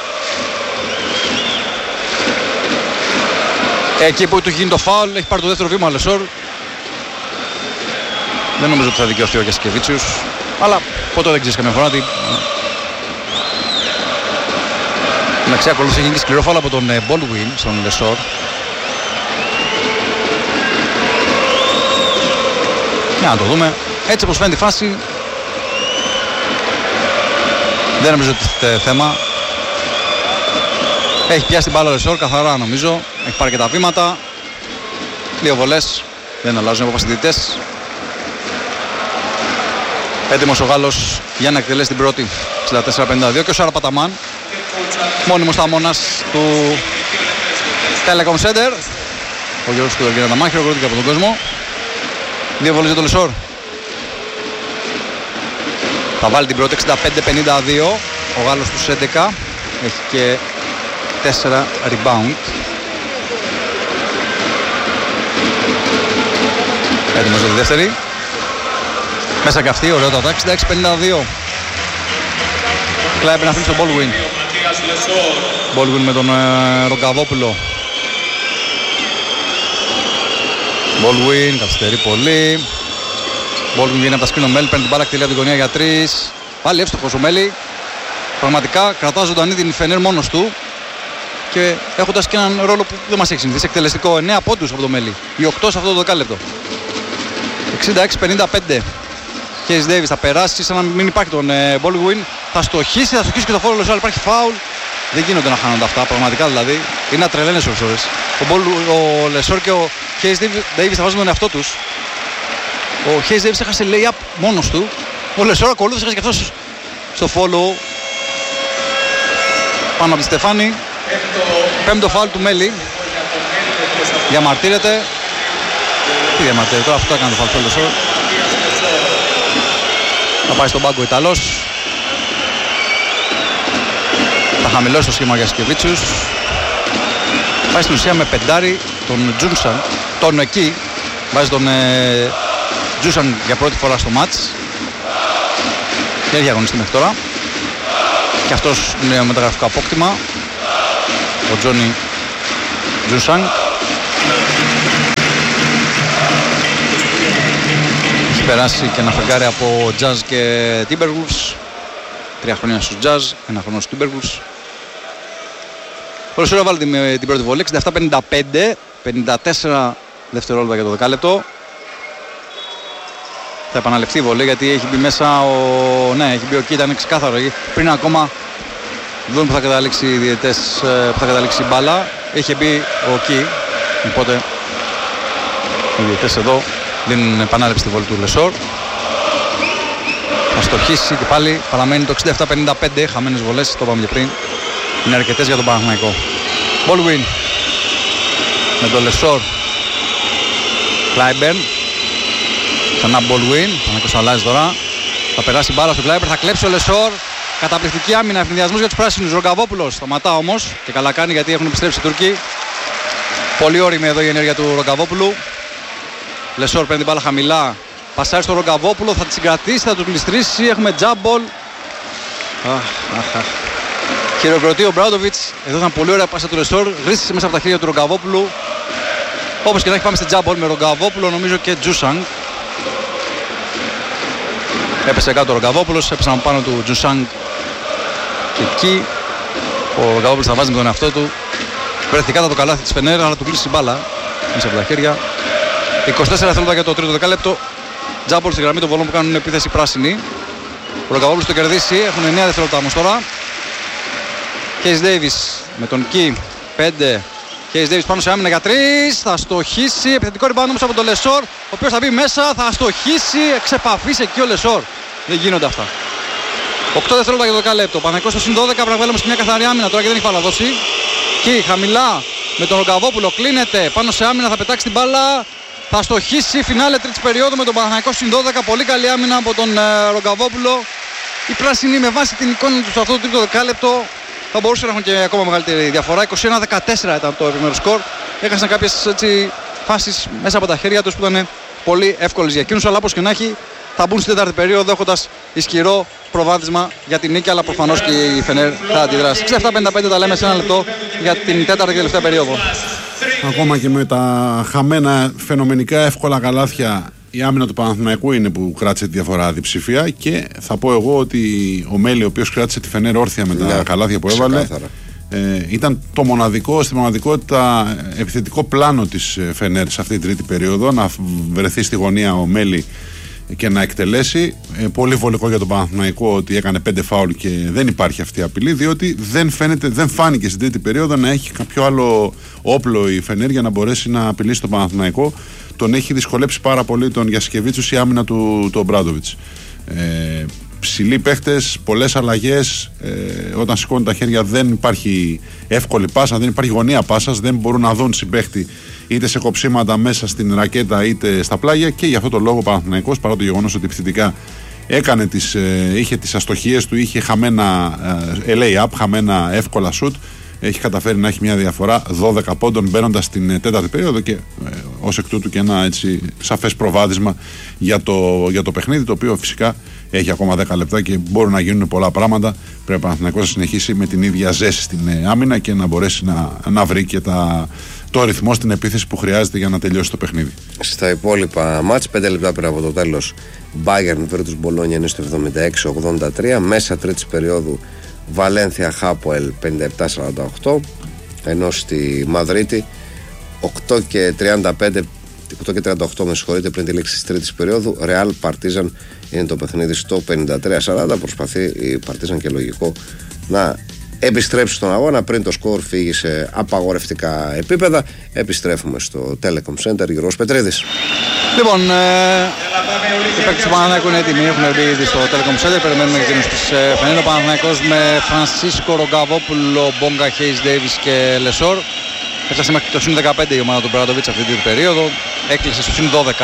Εκεί που του έχει γίνει το φάουλ, έχει πάρει το δεύτερο βήμα ο Λεσόρ. Δεν νομίζω ότι θα δικαιωθεί ο Γιασκεβίτσιους, αλλά ποτέ δεν ξέρεις καμιά φορά ότι... Εντάξει, ακολούθησε έχει γίνει σκληρό φάουλ από τον Baldwin στον Λεσόρ. Για να το δούμε. Έτσι όπως φαίνεται η φάση, δεν νομίζω ότι είναι θέμα. Έχει πιάσει την μπάλα ο Λεσόρ καθαρά νομίζω. Έχει πάρει και τα βήματα. 2 βολές. Δεν αλλάζουν οι αποφασιστητές. Έτοιμος ο Γάλλος για να εκτελέσει την πρώτη. 64-52 και ο Σάρα Παταμάν. Μόνιμος ταμώνας του Telecom Center. Ο Γιώργος του Εργένα Ταμάχη, ρωτήθηκε από τον κόσμο. 2 βολές για τον Λεσόρ. Θα βάλει την πρώτη 65-52. Ο Γάλλος τους 11. Έχει και 4 rebound. Έτοιμος για τη δεύτερη. Μέσα και αυτή, ωραίο τα 66-52. Κλάιμπε να αφήνει στον Baldwin. Baldwin με τον Ρογκαβόπουλο. Baldwin, καθυστερεί πολύ. Baldwin βγαίνει από τα screen ο Μέλη, παίρνει την μπάλα, κτελεί από την γωνία για 3. Πάλι εύστοχος ο Μέλη. Πραγματικά κρατά ζωντανή την Φενέρ μόνος του. Και έχοντας και έναν ρόλο που δεν μας έχει συνηθίσει, εκτελεστικό. 9 πόντους από το Μέλη. Οι 8 σε αυτό το δεκάλεπτο. 66-55. Χέις Ντέιβις θα περάσει σαν να μην υπάρχει τον Baldwin. Θα στοχίσει και το φάουλ Λεσόρ. Υπάρχει φάουλ. Δεν γίνονται να χάνονται αυτά. Πραγματικά δηλαδή. Είναι ατρελαίνες ώρες. Ο Λεσόρ και ο Χέις Ντέιβις θα βάζουν τον εαυτό τους. Ο Χέις Ντέιβις έχασε lay-up μόνος του. Ο Λεσόρ ακολούθησε και αυτός στο follow. Πάνω από τη Στεφάνη. Πέμπτο φάουλ του Μέλη. Διαμαρτύρεται. Τι διαμαρτύρεται τώρα, αυτό έκανε το φάουλ του Λεσόρ. Θα πάει στον πάγκο ο Ιταλός. Θα χαμηλώσει το σχήμα για Γιασκεβίτσιους. Πάει στην ουσία με πεντάρι τον Τζούνσαν. Τον εκεί. Βάζει τον Τζούνσαν για πρώτη φορά στο μάτς. Και έχει αγωνιστεί μέχρι τώρα. Και αυτός είναι μεταγραφικό απόκτημα. Ο Τζόνι Τζούνσαν. Έχει περάσει και ένα φεγγάρι από Jazz και Timberwolves. 3 χρόνια στους Jazz, 1 χρόνο στους Timberwolves. Ο Λεσόρ έβαλε την πρώτη βολή, 67-55, 54 δευτερόλεπτα για το δεκάλεπτο. Θα επαναληφθεί η βολή γιατί έχει μπει μέσα έχει μπει ο Κι, ήταν ξεκάθαρο. Πριν ακόμα δουν που θα καταλήξει οι διαιτητές, που θα καταλήξει η μπάλα. Είχε μπει ο Κι, οπότε οι διαιτητές εδώ δίνουν επανάληψη τη βολή του Λεσόρ. Θα στοχίσει και πάλι παραμένει το 67-55, χαμένες βολές, το είπαμε και πριν. Είναι αρκετές για τον Παναθηναϊκό. Baldwin με τον Λεσόρ. Κλάιμπερν. Ξανά Baldwin, Παναθηναϊκός αλλάζει τώρα. Θα περάσει μπάλα στο Κλάιμπερν, θα κλέψει ο Λεσόρ. Καταπληκτική άμυνα, ευνηδιασμός για τους πράσινους. Ρογκαβόπουλος σταματά όμως και καλά κάνει γιατί έχουν επιστρέψει οι Τούρκοι. Πολύ όριμη εδώ η ενέργεια του Ρογκαβόπουλου. Λεσόρ παίρνει την μπάλα χαμηλά. Πασάρει στο Ρογκαβόπουλο, θα τη συγκρατήσει, θα του γλιστρήσει. Έχουμε τζάμπολ. Χειροκροτεί ο Μπράντοβιτς. Εδώ ήταν πολύ ωραία πάσα του Λεσόρ. Γρίστησε μέσα από τα χέρια του Ρογκαβόπουλου. Όπως και να έχει, πάμε στην τζάμπολ με Ρογκαβόπουλο, νομίζω και Τζούσανγκ. Έπεσε κάτω ο Ρογκαβόπουλος, έπεσαν πάνω του Τζούσανγκ και εκεί ο Ρογκαβόπουλος θα βάζει με τον εαυτό του. Βρέθηκε κάτω το καλάθι της Φενέρ, αλλά του κλείσει η μπάλα μέσα από τα χέρια. 24 δευτερόλεπτα για το τρίτο δεκάλεπτο. Τζάμπολ στη γραμμή των βολών που κάνουν επίθεση πράσινη. Ο Ρογκαβόπουλος το κερδίσει, έχουν 9 δευτερόλεπτα όμως τώρα. Κέις Ντέιβις με τον Κι 5. Κέις Ντέιβις πάνω σε άμυνα για 3. Θα στοχίσει. Επιθετικό rebound όμως από τον Λεσόρ, ο οποίος θα μπει μέσα. Θα στοχίσει. Εξεπαφής εκεί ο Λεσόρ. Δεν γίνονται αυτά. 8 δευτερόλεπτα για το δεκάλεπτο. Παναθηναϊκός στο συν 12. Πρέπει να βγάλουμε σε μια καθαρή άμυνα τώρα και δεν έχει παλαδώσει. Κι χαμηλά με τον Ρογκαβόπουλο. Κλείνεται πάνω σε άμυνα. Θα πετάξει την μπάλα. Θα στοχίσει. Φινάλε τρίτης περίοδου με τον Παναθηναϊκό συν 12. Πολύ καλή άμυνα από τον Ρογκαβόπουλο. Οι πράσινοι με βάση την εικόνα του σε αυτό το τρίτο δεκάλεπτο θα μπορούσαν να έχουν και ακόμα μεγαλύτερη διαφορά. 21-14 ήταν το επιμέρους σκορ. Έχασαν κάποιες φάσεις μέσα από τα χέρια τους που ήταν πολύ εύκολες για εκείνους. Αλλά όπως και να έχει θα μπουν στην τέταρτη περίοδο έχοντας ισχυρό προβάδισμα για την νίκη. Αλλά προφανώς και η Φενέρ θα αντιδράσει. 67-55 τα λέμε σε ένα λεπτό για την τέταρτη και τελευταία περίοδο. Ακόμα και με τα χαμένα φαινομενικά εύκολα καλάθια, η άμυνα του Παναθηναϊκού είναι που κράτησε τη διαφορά διψηφία και θα πω εγώ ότι ο Μέλη, ο οποίος κράτησε τη Φενέρ όρθια με τα καλάθια που έβαλε, ήταν το μοναδικό, στη μοναδικότητα επιθετικό πλάνο της Φενέρ σε αυτή την τρίτη περίοδο, να βρεθεί στη γωνία ο Μέλη και να εκτελέσει. Πολύ βολικό για τον Παναθηναϊκό ότι έκανε 5 φάουλ και δεν υπάρχει αυτή η απειλή, διότι δεν φάνηκε στην τρίτη περίοδο να έχει κάποιο άλλο όπλο η Φενέρ για να μπορέσει να απειλήσει τον Παναθηναϊκό. Τον έχει δυσκολέψει πάρα πολύ τον Γιασκεβίτσους η άμυνα του Μπράντοβιτς. Ψηλοί παίχτες, πολλές αλλαγές. Όταν σηκώνουν τα χέρια δεν υπάρχει εύκολη πάσα, δεν υπάρχει γωνία πάσας, δεν μπορούν να δουν συμπαίχτη είτε σε κοψίματα μέσα στην ρακέτα είτε στα πλάγια. Και γι' αυτό το λόγο ο Παναθηναϊκός, παρά το γεγονός ότι επιθετικά είχε τις αστοχίες του, είχε χαμένα lay-up, χαμένα εύκολα shoot, έχει καταφέρει να έχει μια διαφορά 12 πόντων μπαίνοντας στην τέταρτη περίοδο και ως εκ τούτου και ένα έτσι σαφές προβάδισμα για το παιχνίδι, το οποίο φυσικά έχει ακόμα 10 λεπτά και μπορούν να γίνουν πολλά πράγματα. Πρέπει να συνεχίσει με την ίδια ζέση στην άμυνα και να μπορέσει να βρει και το ρυθμό στην επίθεση που χρειάζεται για να τελειώσει το παιχνίδι. Στα υπόλοιπα μάτς, 5 λεπτά πριν από το τέλος, Bayern Virtus Bologna είναι στο 76-83. Μέσα τρίτης περίοδου Βαλένθια Χάποελ 57-48, ενώ στη Μαδρίτη 8 και 38 με συγχωρείτε πριν τη λήξη της τρίτης περίοδου, Ρεάλ Παρτίζαν είναι το παιχνίδι στο 53-40. Προσπαθεί η Παρτίζαν και λογικό να επιστρέψει στον αγώνα πριν το σκορ φύγει σε απαγορευτικά επίπεδα. Επιστρέφουμε στο Telecom Center. Γιώργος Πετρίδης. Λοιπόν, οι παίκτες του Παναθηναϊκού είναι έτοιμοι, έχουν μπει ήδη στο Telecom Center. Περιμένουμε και εκείνους της Φενέρ. Ο Παναθηναϊκός με Φρανσίσκο, Ρογκαβόπουλο, Μπόγκα, Χέις Ντέιβις και Λεσόρ. Έφτασε μέχρι το συν 15 η ομάδα του Μπράντοβιτς αυτή την περίοδο. Έκλεισε στο συν 12.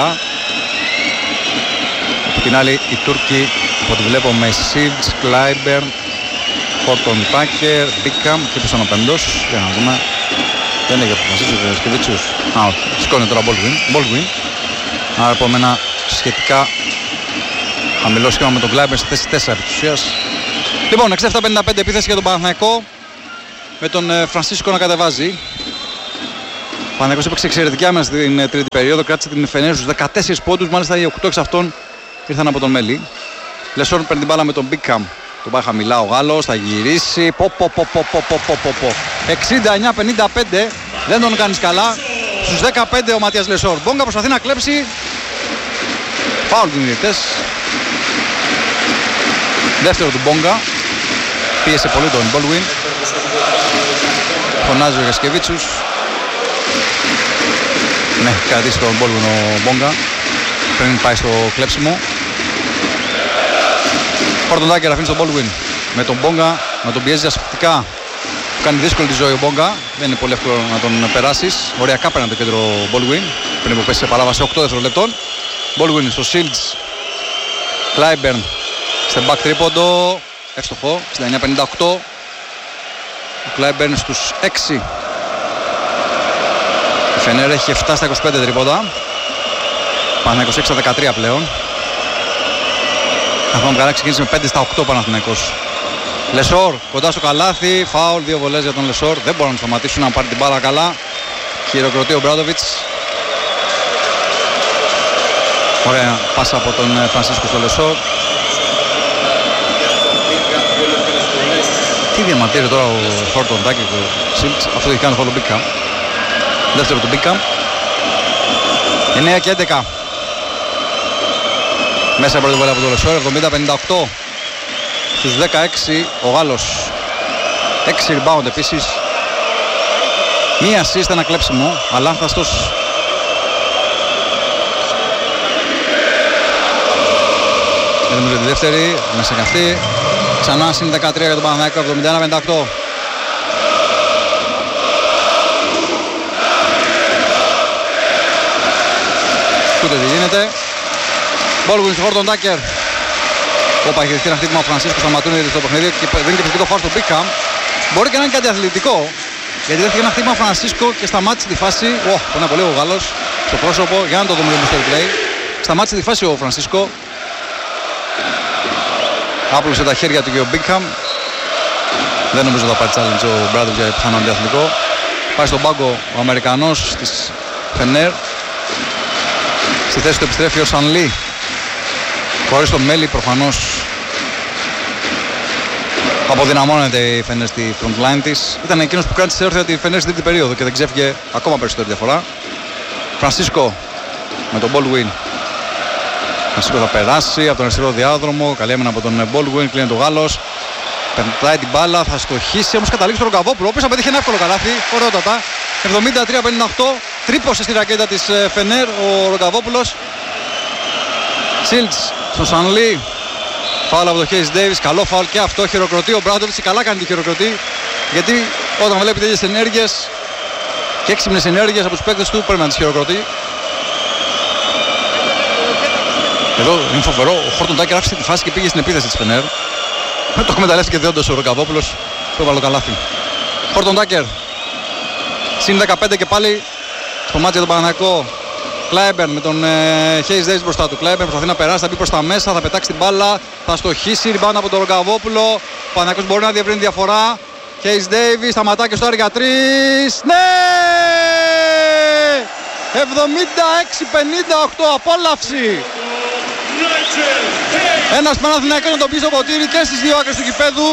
Από την άλλη οι Τούρκοι, από ό,τι βλέπω, με Σίβτς, Κλάιμπερν, Χόρτον Τάκερ, Μπίκαμ και πίσω ο πέμπτος. Για να δούμε. Δεν έχει αποφασίσει ο Γιασκεβίτσιος. Όχι, σηκώνει τώρα Baldwin. Άρα από ένα σχετικά χαμηλό σχήμα με τον Κλάιμπερν στη θέση 4 επί της ουσίας. Λοιπόν, 67-55 επίθεση για τον Παναθηναϊκό, με τον Φρανσίσκο να κατεβάζει. Ο Παναθηναϊκός έπαιξε εξαιρετική άμυνα στην τρίτη περίοδο, κράτησε την Φενέρ στους 14 πόντους, μάλιστα οι 8 εξ αυτών ήρθαν από τον Μέλη. Λεσόρ παίρνει την μπάλα με τον Μπίκαμ. Τον πάει χαμηλά ο Γάλλος, θα γυρίσει. 69-55, δεν τον κάνεις καλά. Στους 15 ο Ματίας Λεσόρ. Μπόγκα προσπαθεί να κλέψει. Φάουλ του διαιτητές. Δεύτερο του Μπόγκα. Πίεσε πολύ τον Baldwin. Φωνάζει ο Γιασκεβίτσιους. Ναι, κρατήσει τον Baldwin ο Μπόγκα πριν πάει στο κλέψιμο. Χόρτον Τάκερ αφήνει τον Baldwin με τον Μπόγκα να τον πιέζει ασφυκτικά. Κάνει δύσκολη τη ζωή ο Μπόγκα. Δεν είναι πολύ εύκολο να τον περάσεις. Οριακά παίρνει το κέντρο Baldwin πριν που πέσει σε παράβαση 8 δευτερολεπτών. Baldwin στο Shields. Clyburn στο back τρίποντο. Εύστοχο. 69-58. Ο Clyburn στους 6. Η Φενέρ έχει 7 στα 25 τρίποντα. Πάνε 26 στα 13 πλέον. Αν θυμάμαι καλά ξεκίνησε με 5 στα 8 Παναθηναϊκός. Λεσόρ κοντά στο καλάθι. Φάουλ, 2 βολές για τον Λεσόρ. Δεν μπορούν να σταματήσουν να πάρει την μπάλα καλά. Χειροκροτεί ο Μπράντοβιτς. Ωραία πάσα από τον Φρανσίσκο στο Λεσόρ. Τι διαμαρτύρει τώρα ο Χόρτον Τάκερ και ο Σίλτς. Αυτό έχει κάνει το φάουλ Μπίκαμ. Δεύτερο του Μπίκαμ. 9 και 11. Μέσα πρώτη βολή από τον Λεσόρ. 70-58. Στους 16 ο Γάλλος. 6 rebound επίσης. Μία assist, ένα κλέψιμο. Αλάνθαστος. Έχουμε τη δεύτερη. Μέσα και αυτή. Ξανά συν 13 για τον Παναθηναϊκό. 71-58. Ούτε τι γίνεται. Baldwin στο Χόρτον Τάκερ. Όπα, έχει δεχτεί ένα χτύπημα ο Φρανσίσκο, σταματούν στο παιχνίδι και δίνει και φυσικό φάουλ στο Μπίκαμ. Μπορεί και να είναι κάτι αθλητικό. Γιατί δέχτηκε ένα χτύπημα ο Φρανσίσκο και σταμάτησε τη φάση. Τον απολύει ο Γάλλος στο πρόσωπο. Για να το δούμε λίγο στο replay. Σταμάτησε τη φάση ο Φρανσίσκο. Άπλωσε τα χέρια του και ο Μπίκαμ. Δεν νομίζω θα πάρει challenge ο Μπράντοβιτς για πιθανόν αντιαθλητικό. Πάει στον πάγκο ο Αμερικανός της Φενέρ. Στη θέση του επιστρέφει ο Σανλί. Χωρίς το Μέλι προφανώς αποδυναμώνεται η Φενέρ στη front line της. Ήταν εκείνος που κράτησε όρθια τη Φενέρ στην τρίτη περίοδο και δεν ξέφυγε ακόμα περισσότερη διαφορά. Φρανσίσκο με τον Baldwin. Φρανσίσκο θα περάσει από τον αριστερό διάδρομο. Καλή άμυνα από τον Baldwin. Κλείνει το Γάλλος. Περνάει την μπάλα, θα στοχίσει. Όμως καταλήξει τον Ρογκαβόπουλο, ο οποίος απέτυχε ένα εύκολο καλάθι. Ωραιότατα. 73-58. Τρύπωσε στη ρακέτα της Φενέρ ο Ρογκαβόπουλος. Σίλτς στο Σανλί. Φάουλ από το Χέις Ντέιβις. Καλό φάουλ και αυτό. Χειροκροτεί ο Μπράντοβιτς. Καλά κάνει τη χειροκροτεί. Γιατί όταν βλέπει τέτοιες ενέργειες και έξυπνες ενέργειες από τους παίκτες του πρέπει να τις χειροκροτεί. Εδώ είναι φοβερό. Ο Χόρτον Τάκερ άφησε τη φάση και πήγε στην επίθεση της Φενέρ. Το εκμεταλλεύτηκε δεόντως ο Ρογκαβόπουλος. Το έβαλε το καλάθι. Χόρτον Τάκερ. Συν 15 και πάλι στο μάτι για τον Παναθηναϊκό. Clyburn με τον Hayes Davis μπροστά του. Clyburn προσπαθεί να περάσει, θα μπει προς τα μέσα, θα πετάξει την μπάλα, θα στοχίσει, rebound από τον Ρογκαβόπουλο. Ο Παναθηναϊκός μπορεί να διευρύνει διαφορά. Hayes Davis, σταματά και στο άρι για 3. Ναι! 76-58, απόλαυση! Ένας Παναθηναϊκός να τον πει στο ποτήρι και στις δύο άκρες του γηπέδου.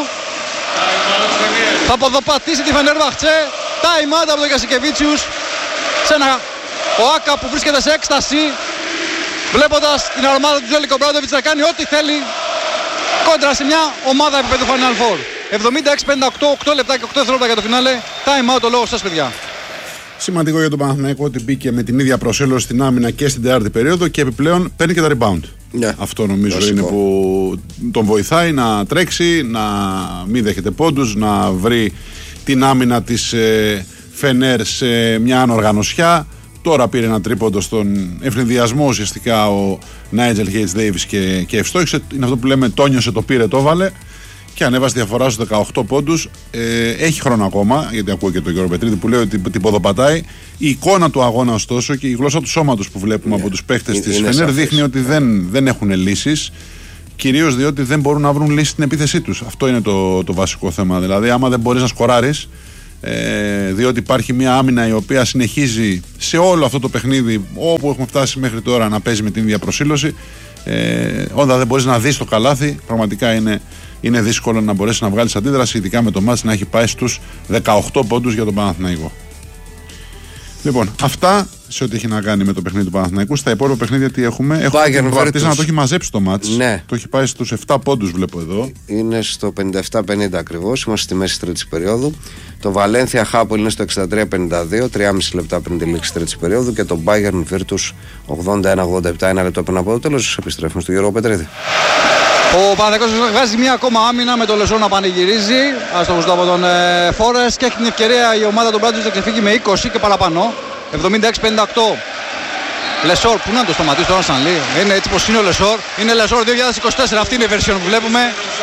Θα ποδοπατήσει τη Φενέρμπαχτσε. Time out από τον Γιασκεβίτσιους. Σε ένα ΟΑΚΑ που βρίσκεται σε έκσταση, βλέποντας την αρμάδα του Ζέλικο Μπράντοβιτς να κάνει ό,τι θέλει κόντρα σε μια ομάδα επίπεδου Final Four. 76-58, 8 λεπτά και 8 δευτερόλεπτα για το φινάλε. Time out, το λόγο σας παιδιά. Σημαντικό για τον Παναθηναϊκό ότι μπήκε με την ίδια προσέλωση στην άμυνα και στην τέταρτη περίοδο και επιπλέον παίρνει και τα rebound. Αυτό νομίζω είναι που τον βοηθάει να τρέξει, να μην δέχεται πόντους, να βρει την άμυνα της Φενέρ σε μια ανοργανωσιά. Τώρα πήρε ένα τρίποντο στον ευνηδιασμό ουσιαστικά ο Νάιτζελ Χέιτς Ντέιβις και ευστόχησε. Είναι αυτό που λέμε τόνιωσε, το πήρε, το έβαλε και ανέβασε διαφορά στους 18 πόντους. Έχει χρόνο ακόμα, γιατί ακούω και τον Γιώργο Πετρίδη που λέει ότι την ποδοπατάει. Η εικόνα του αγώνα ωστόσο και η γλώσσα του σώματος που βλέπουμε από τους παίχτες της Φενέρ δείχνει ότι δεν έχουν λύσεις. Κυρίως διότι δεν μπορούν να βρουν λύση στην επίθεσή τους. Αυτό είναι το βασικό θέμα. Δηλαδή, άμα δεν μπορείς να σκοράρεις, διότι υπάρχει μια άμυνα η οποία συνεχίζει σε όλο αυτό το παιχνίδι, όπου έχουμε φτάσει μέχρι τώρα, να παίζει με την ίδια προσήλωση, Όταν δεν μπορείς να δεις το καλάθι, πραγματικά είναι δύσκολο να μπορέσει να βγάλεις αντίδραση, ειδικά με το μάτς να έχει πάει στους 18 πόντους για τον Παναθηναϊκό. Λοιπόν, αυτά σε ό,τι έχει να κάνει με το παιχνίδι του Παναθηναϊκού. Στα υπόλοιπα παιχνίδια τι έχουμε? Έχουμε τον Παρτίζαν να το έχει μαζέψει το μάτς. Ναι. Το έχει πάει στους 7 πόντους, βλέπω εδώ. Είναι στο 57-50 ακριβώς. Είμαστε στη μέση τρίτης περίοδου. Το Βαλένθια Χάπολ είναι στο 63-52, 3,5 λεπτά πριν τη λήξη τρίτης περίοδου. Και το Bayern Virtus 81-87, 1 λεπτό πριν από το τέλος. Επιστρέφουμε στο Γιώργο Πετρίδη. Ο Παναθηναϊκός βγάζει μια ακόμα άμυνα με το Λεσόρ να πανηγυρίζει. Άστοχος από τον Φόρες και έχει την ευκαιρία η ομάδα των Μπράντζους να ξεφύγει με 20 και παραπάνω. 76-58. Λεσόρ, πού να το σταματήσει τώρα σαν Λί? Είναι έτσι πως είναι ο Λεσόρ. Είναι Λεσόρ 2024, αυτή είναι η version που βλέπουμε.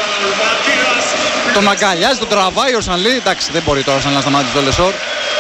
Τον αγκαλιάζει, τον τραβάει ο Σανλή. Εντάξει, δεν μπορεί τώρα να σταματήσει το Λεσόρ.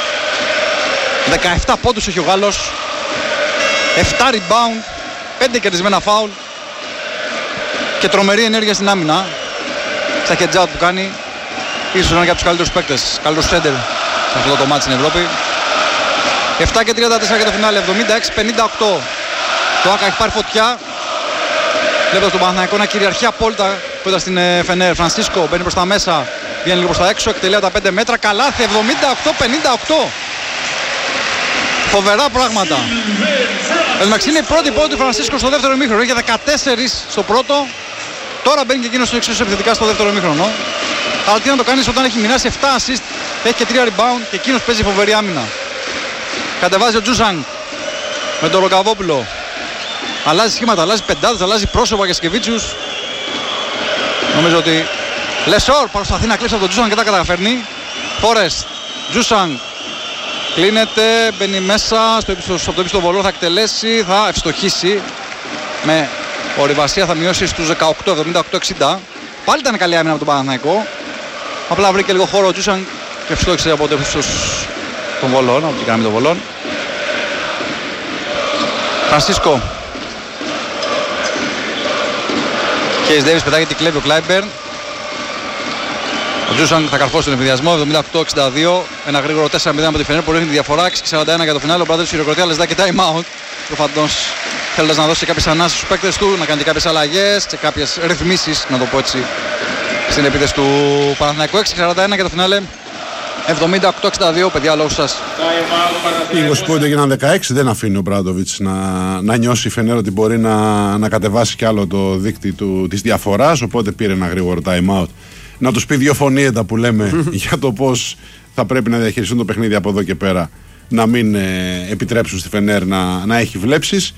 17 πόντους έχει ο Γάλλος. 7 rebound, 5 κερδισμένα φάουλ. Και τρομερή ενέργεια στην άμυνα. Στα heads out που κάνει. Ίσως είναι και από τους καλύτερους παίκτες. Καλύτερος σέντερ σε αυτό το μάτι στην Ευρώπη. 7 και 34 για το φινάλε. 76-58. Το Άκα έχει πάρει φωτιά. Βλέποντας τον Παναθηναϊκό να κυριαρχεί απόλυτα που ήταν στην Φενέρ. Φρανσίσκο μπαίνει προς τα μέσα. Βγαίνει λίγο προς τα έξω. Εκτελεί τα 5 μέτρα. Καλάθι 78-58. Φοβερά πράγματα. Εντάξει, είναι η πρώτη πόντη του Φρανσίσκο στο δεύτερο ημίχρονο. Είχε 14 στο πρώτο. Τώρα μπαίνει και εκείνος στο εξίσου επιθετικά στο δεύτερο ημίχρονο. Αλλά τι να το κάνεις όταν έχει μοιράσει 7 assist, έχει και 3 rebound και εκείνος παίζει φοβερή άμυνα. Κατεβάζει ο Τζούσανγκ με τον Ροκαβόπουλο. Αλλάζει σχήματα, αλλάζει πεντάδες, αλλάζει πρόσωπα για Σκεβίτσιους. Νομίζω ότι Λεσόρ προσπαθεί να κλέψει από τον Τζούσανγκ και τα καταφέρνει. Φόρεστ, Τζούσανγκ. Κλείνεται, μπαίνει μέσα στο ύψιστο βολό, θα εκτελέσει, θα ευστοχίσει. Με ορειβασία θα μειώσει στους 18, 78-60. Πάλι ήταν καλή άμυνα από τον Παναθηναϊκό. Απλά βρήκε λίγο χώρο ο Τζούσαν και ευστόχισε από το ύψος των βολών, από την γραμμή των βολών. Φρανσίσκο. Κέις Ντέιβις πετάγει την κλέβει ο Κλάιμπερν. Ο Τζούσαν θα καρφώσει τον εμφυδιασμό, 78-62. Ένα γρήγορο 4-0 από τη Φενέρ που ρίχνει τη διαφορά. 6-41 για το φινάλε. Ο Μπράδερς χειροκροτεί, αλλά ζητάει και time out. Προφανώς θέλοντας να δώσει κάποιες ανάσεις στους παίκτες του, να κάνει και κάποιες αλλαγές και κάποιες ρυθμίσεις, να το πω έτσι, στην επίθεση του Παναθηναϊκού. 6-41 για το φινάλε. 78-62, παιδιά, λόγω σας. Οι 20 πόντοι έγιναν 16, δεν αφήνει ο Μπράντοβιτς να νιώσει η Φενέρ ότι μπορεί να κατεβάσει κι άλλο το δείκτη της διαφοράς, οπότε πήρε ένα γρήγορο time out. Να τους πει δύο φωνήεντα που λέμε για το πώς θα πρέπει να διαχειριστούν το παιχνίδι από εδώ και πέρα, να μην επιτρέψουν στη Φενέρ να έχει βλέψεις.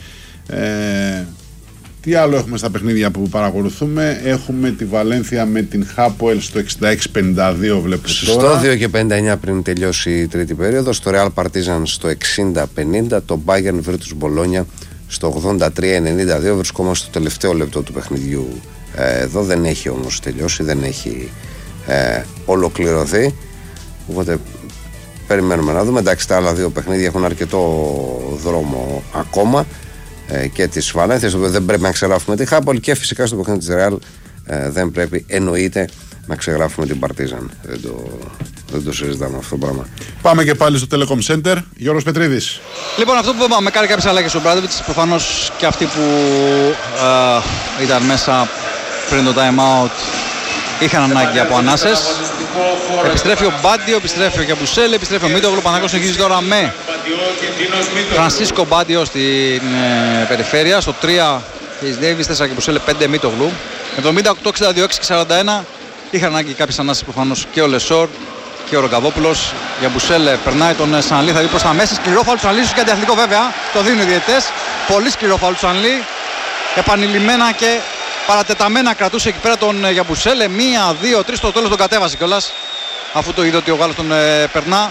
Τι άλλο έχουμε στα παιχνίδια που παρακολουθούμε? Έχουμε τη Βαλένθια με την Χάπολ στο 66-52, βλέπω στο τώρα. Στο 2 και 59 πριν τελειώσει η τρίτη περίοδος. Το Real Partizan στο 60-50. Το Bayern Virtus Bologna στο 83-92. Βρισκόμαστε στο τελευταίο λεπτό του παιχνιδιού. Εδώ δεν έχει όμως τελειώσει, δεν έχει ολοκληρωθεί. Οπότε περιμένουμε να δούμε. Εντάξει, τα άλλα δύο παιχνίδια έχουν αρκετό δρόμο ακόμα. Και της Βαλένθιας, δεν πρέπει να ξεγράφουμε τη Χάπολ, και φυσικά στο παιχνίδι της Ρεάλ δεν πρέπει, εννοείται, να ξεγράφουμε την Παρτίζαν. Δεν το συζητάμε αυτό το πράγμα. Πάμε και πάλι στο Telecom Center. Γιώργος Πετρίδης. Λοιπόν, αυτό που είπαμε, κάνει κάποιες αλλαγές ο Μπράντοβιτς, προφανώς και αυτοί που ήταν μέσα πριν το time out είχαν ανάγκη από ανάσες. Επιστρέφει ο Μπάντιο, επιστρέφει ο Γιαμπουσέλ, επιστρέφει ο Μίτογλου. Ο Παναθηναϊκός συνεχίζει τώρα με Φρανσίσκο Μπάντιο στην περιφέρεια. Στο 3 Κέις Ντέιβις, 4 Γιαμπουσέλ, 5 Μίτογλου. 78-62, 6-41. Είχαν ανάγκη κάποιες ανάσες προφανώς και ο Λεσόρ και ο Ροκαβόπουλος. Γιαμπουσέλ περνάει τον Σανλή, θα δει προς τα μέσα. Σκληρό φάουλ του Σανλή, και αντιαθλητικό βέβαια. Το δίνουν οι διαιτητές. Πολύ σκληρό φάουλ του Σανλή. Επανειλημμένα και παρατεταμένα κρατούσε εκεί πέρα τον Γιαμπουσέλε. 1, 2, 3 στο τέλος τον κατέβασε κιόλας, αφού το είδε ότι ο Γάλλος τον περνά.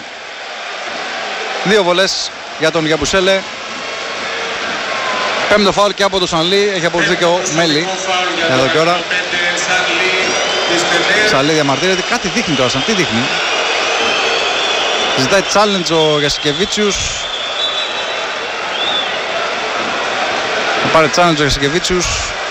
2 βολές για τον Γιαμπουσέλε. Πέμπτο φάουλ και από τον Σανλή. Έχει αποδοθεί και ο Μέλι εδώ και ώρα. Σανλή διαμαρτύρεται. Κάτι δείχνει τώρα, τι δείχνει? Ζητάει challenge ο Γιασικεβίτσιους. Θα πάρει challenge ο Γιασικεβίτσιους.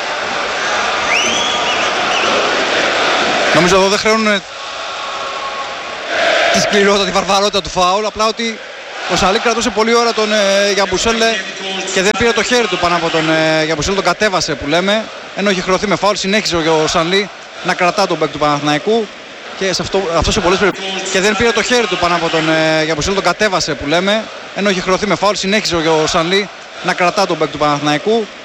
Νομίζω εδώ δεν χρεώνουν τη σκληρότητα, τη βαρβαρότητα του φάουλ, απλά ότι Ο Σαλή κρατούσε πολλή ώρα τον Γιαμπουσέλε και δεν πήρε το χέρι του πάνω από τον Γιαμπουσέλε, τον κατέβασε που λέμε. Ενώ είχε χρωθεί με φάουλ, συνέχισε ο Σαλή να κρατά τον μπέκ του Παναθηναϊκού και σε αυτό σε πολλές περιπτώσεις. Και δεν πήρε το χέρι του πάνω από τον Γιαμπουσέλε, τον κατέβασε που λέμε. Ενώ είχε χρωθεί με φάουλ, συνέχισε ο Σαλή να κρατά τον μπέκ του Παναθηναϊκού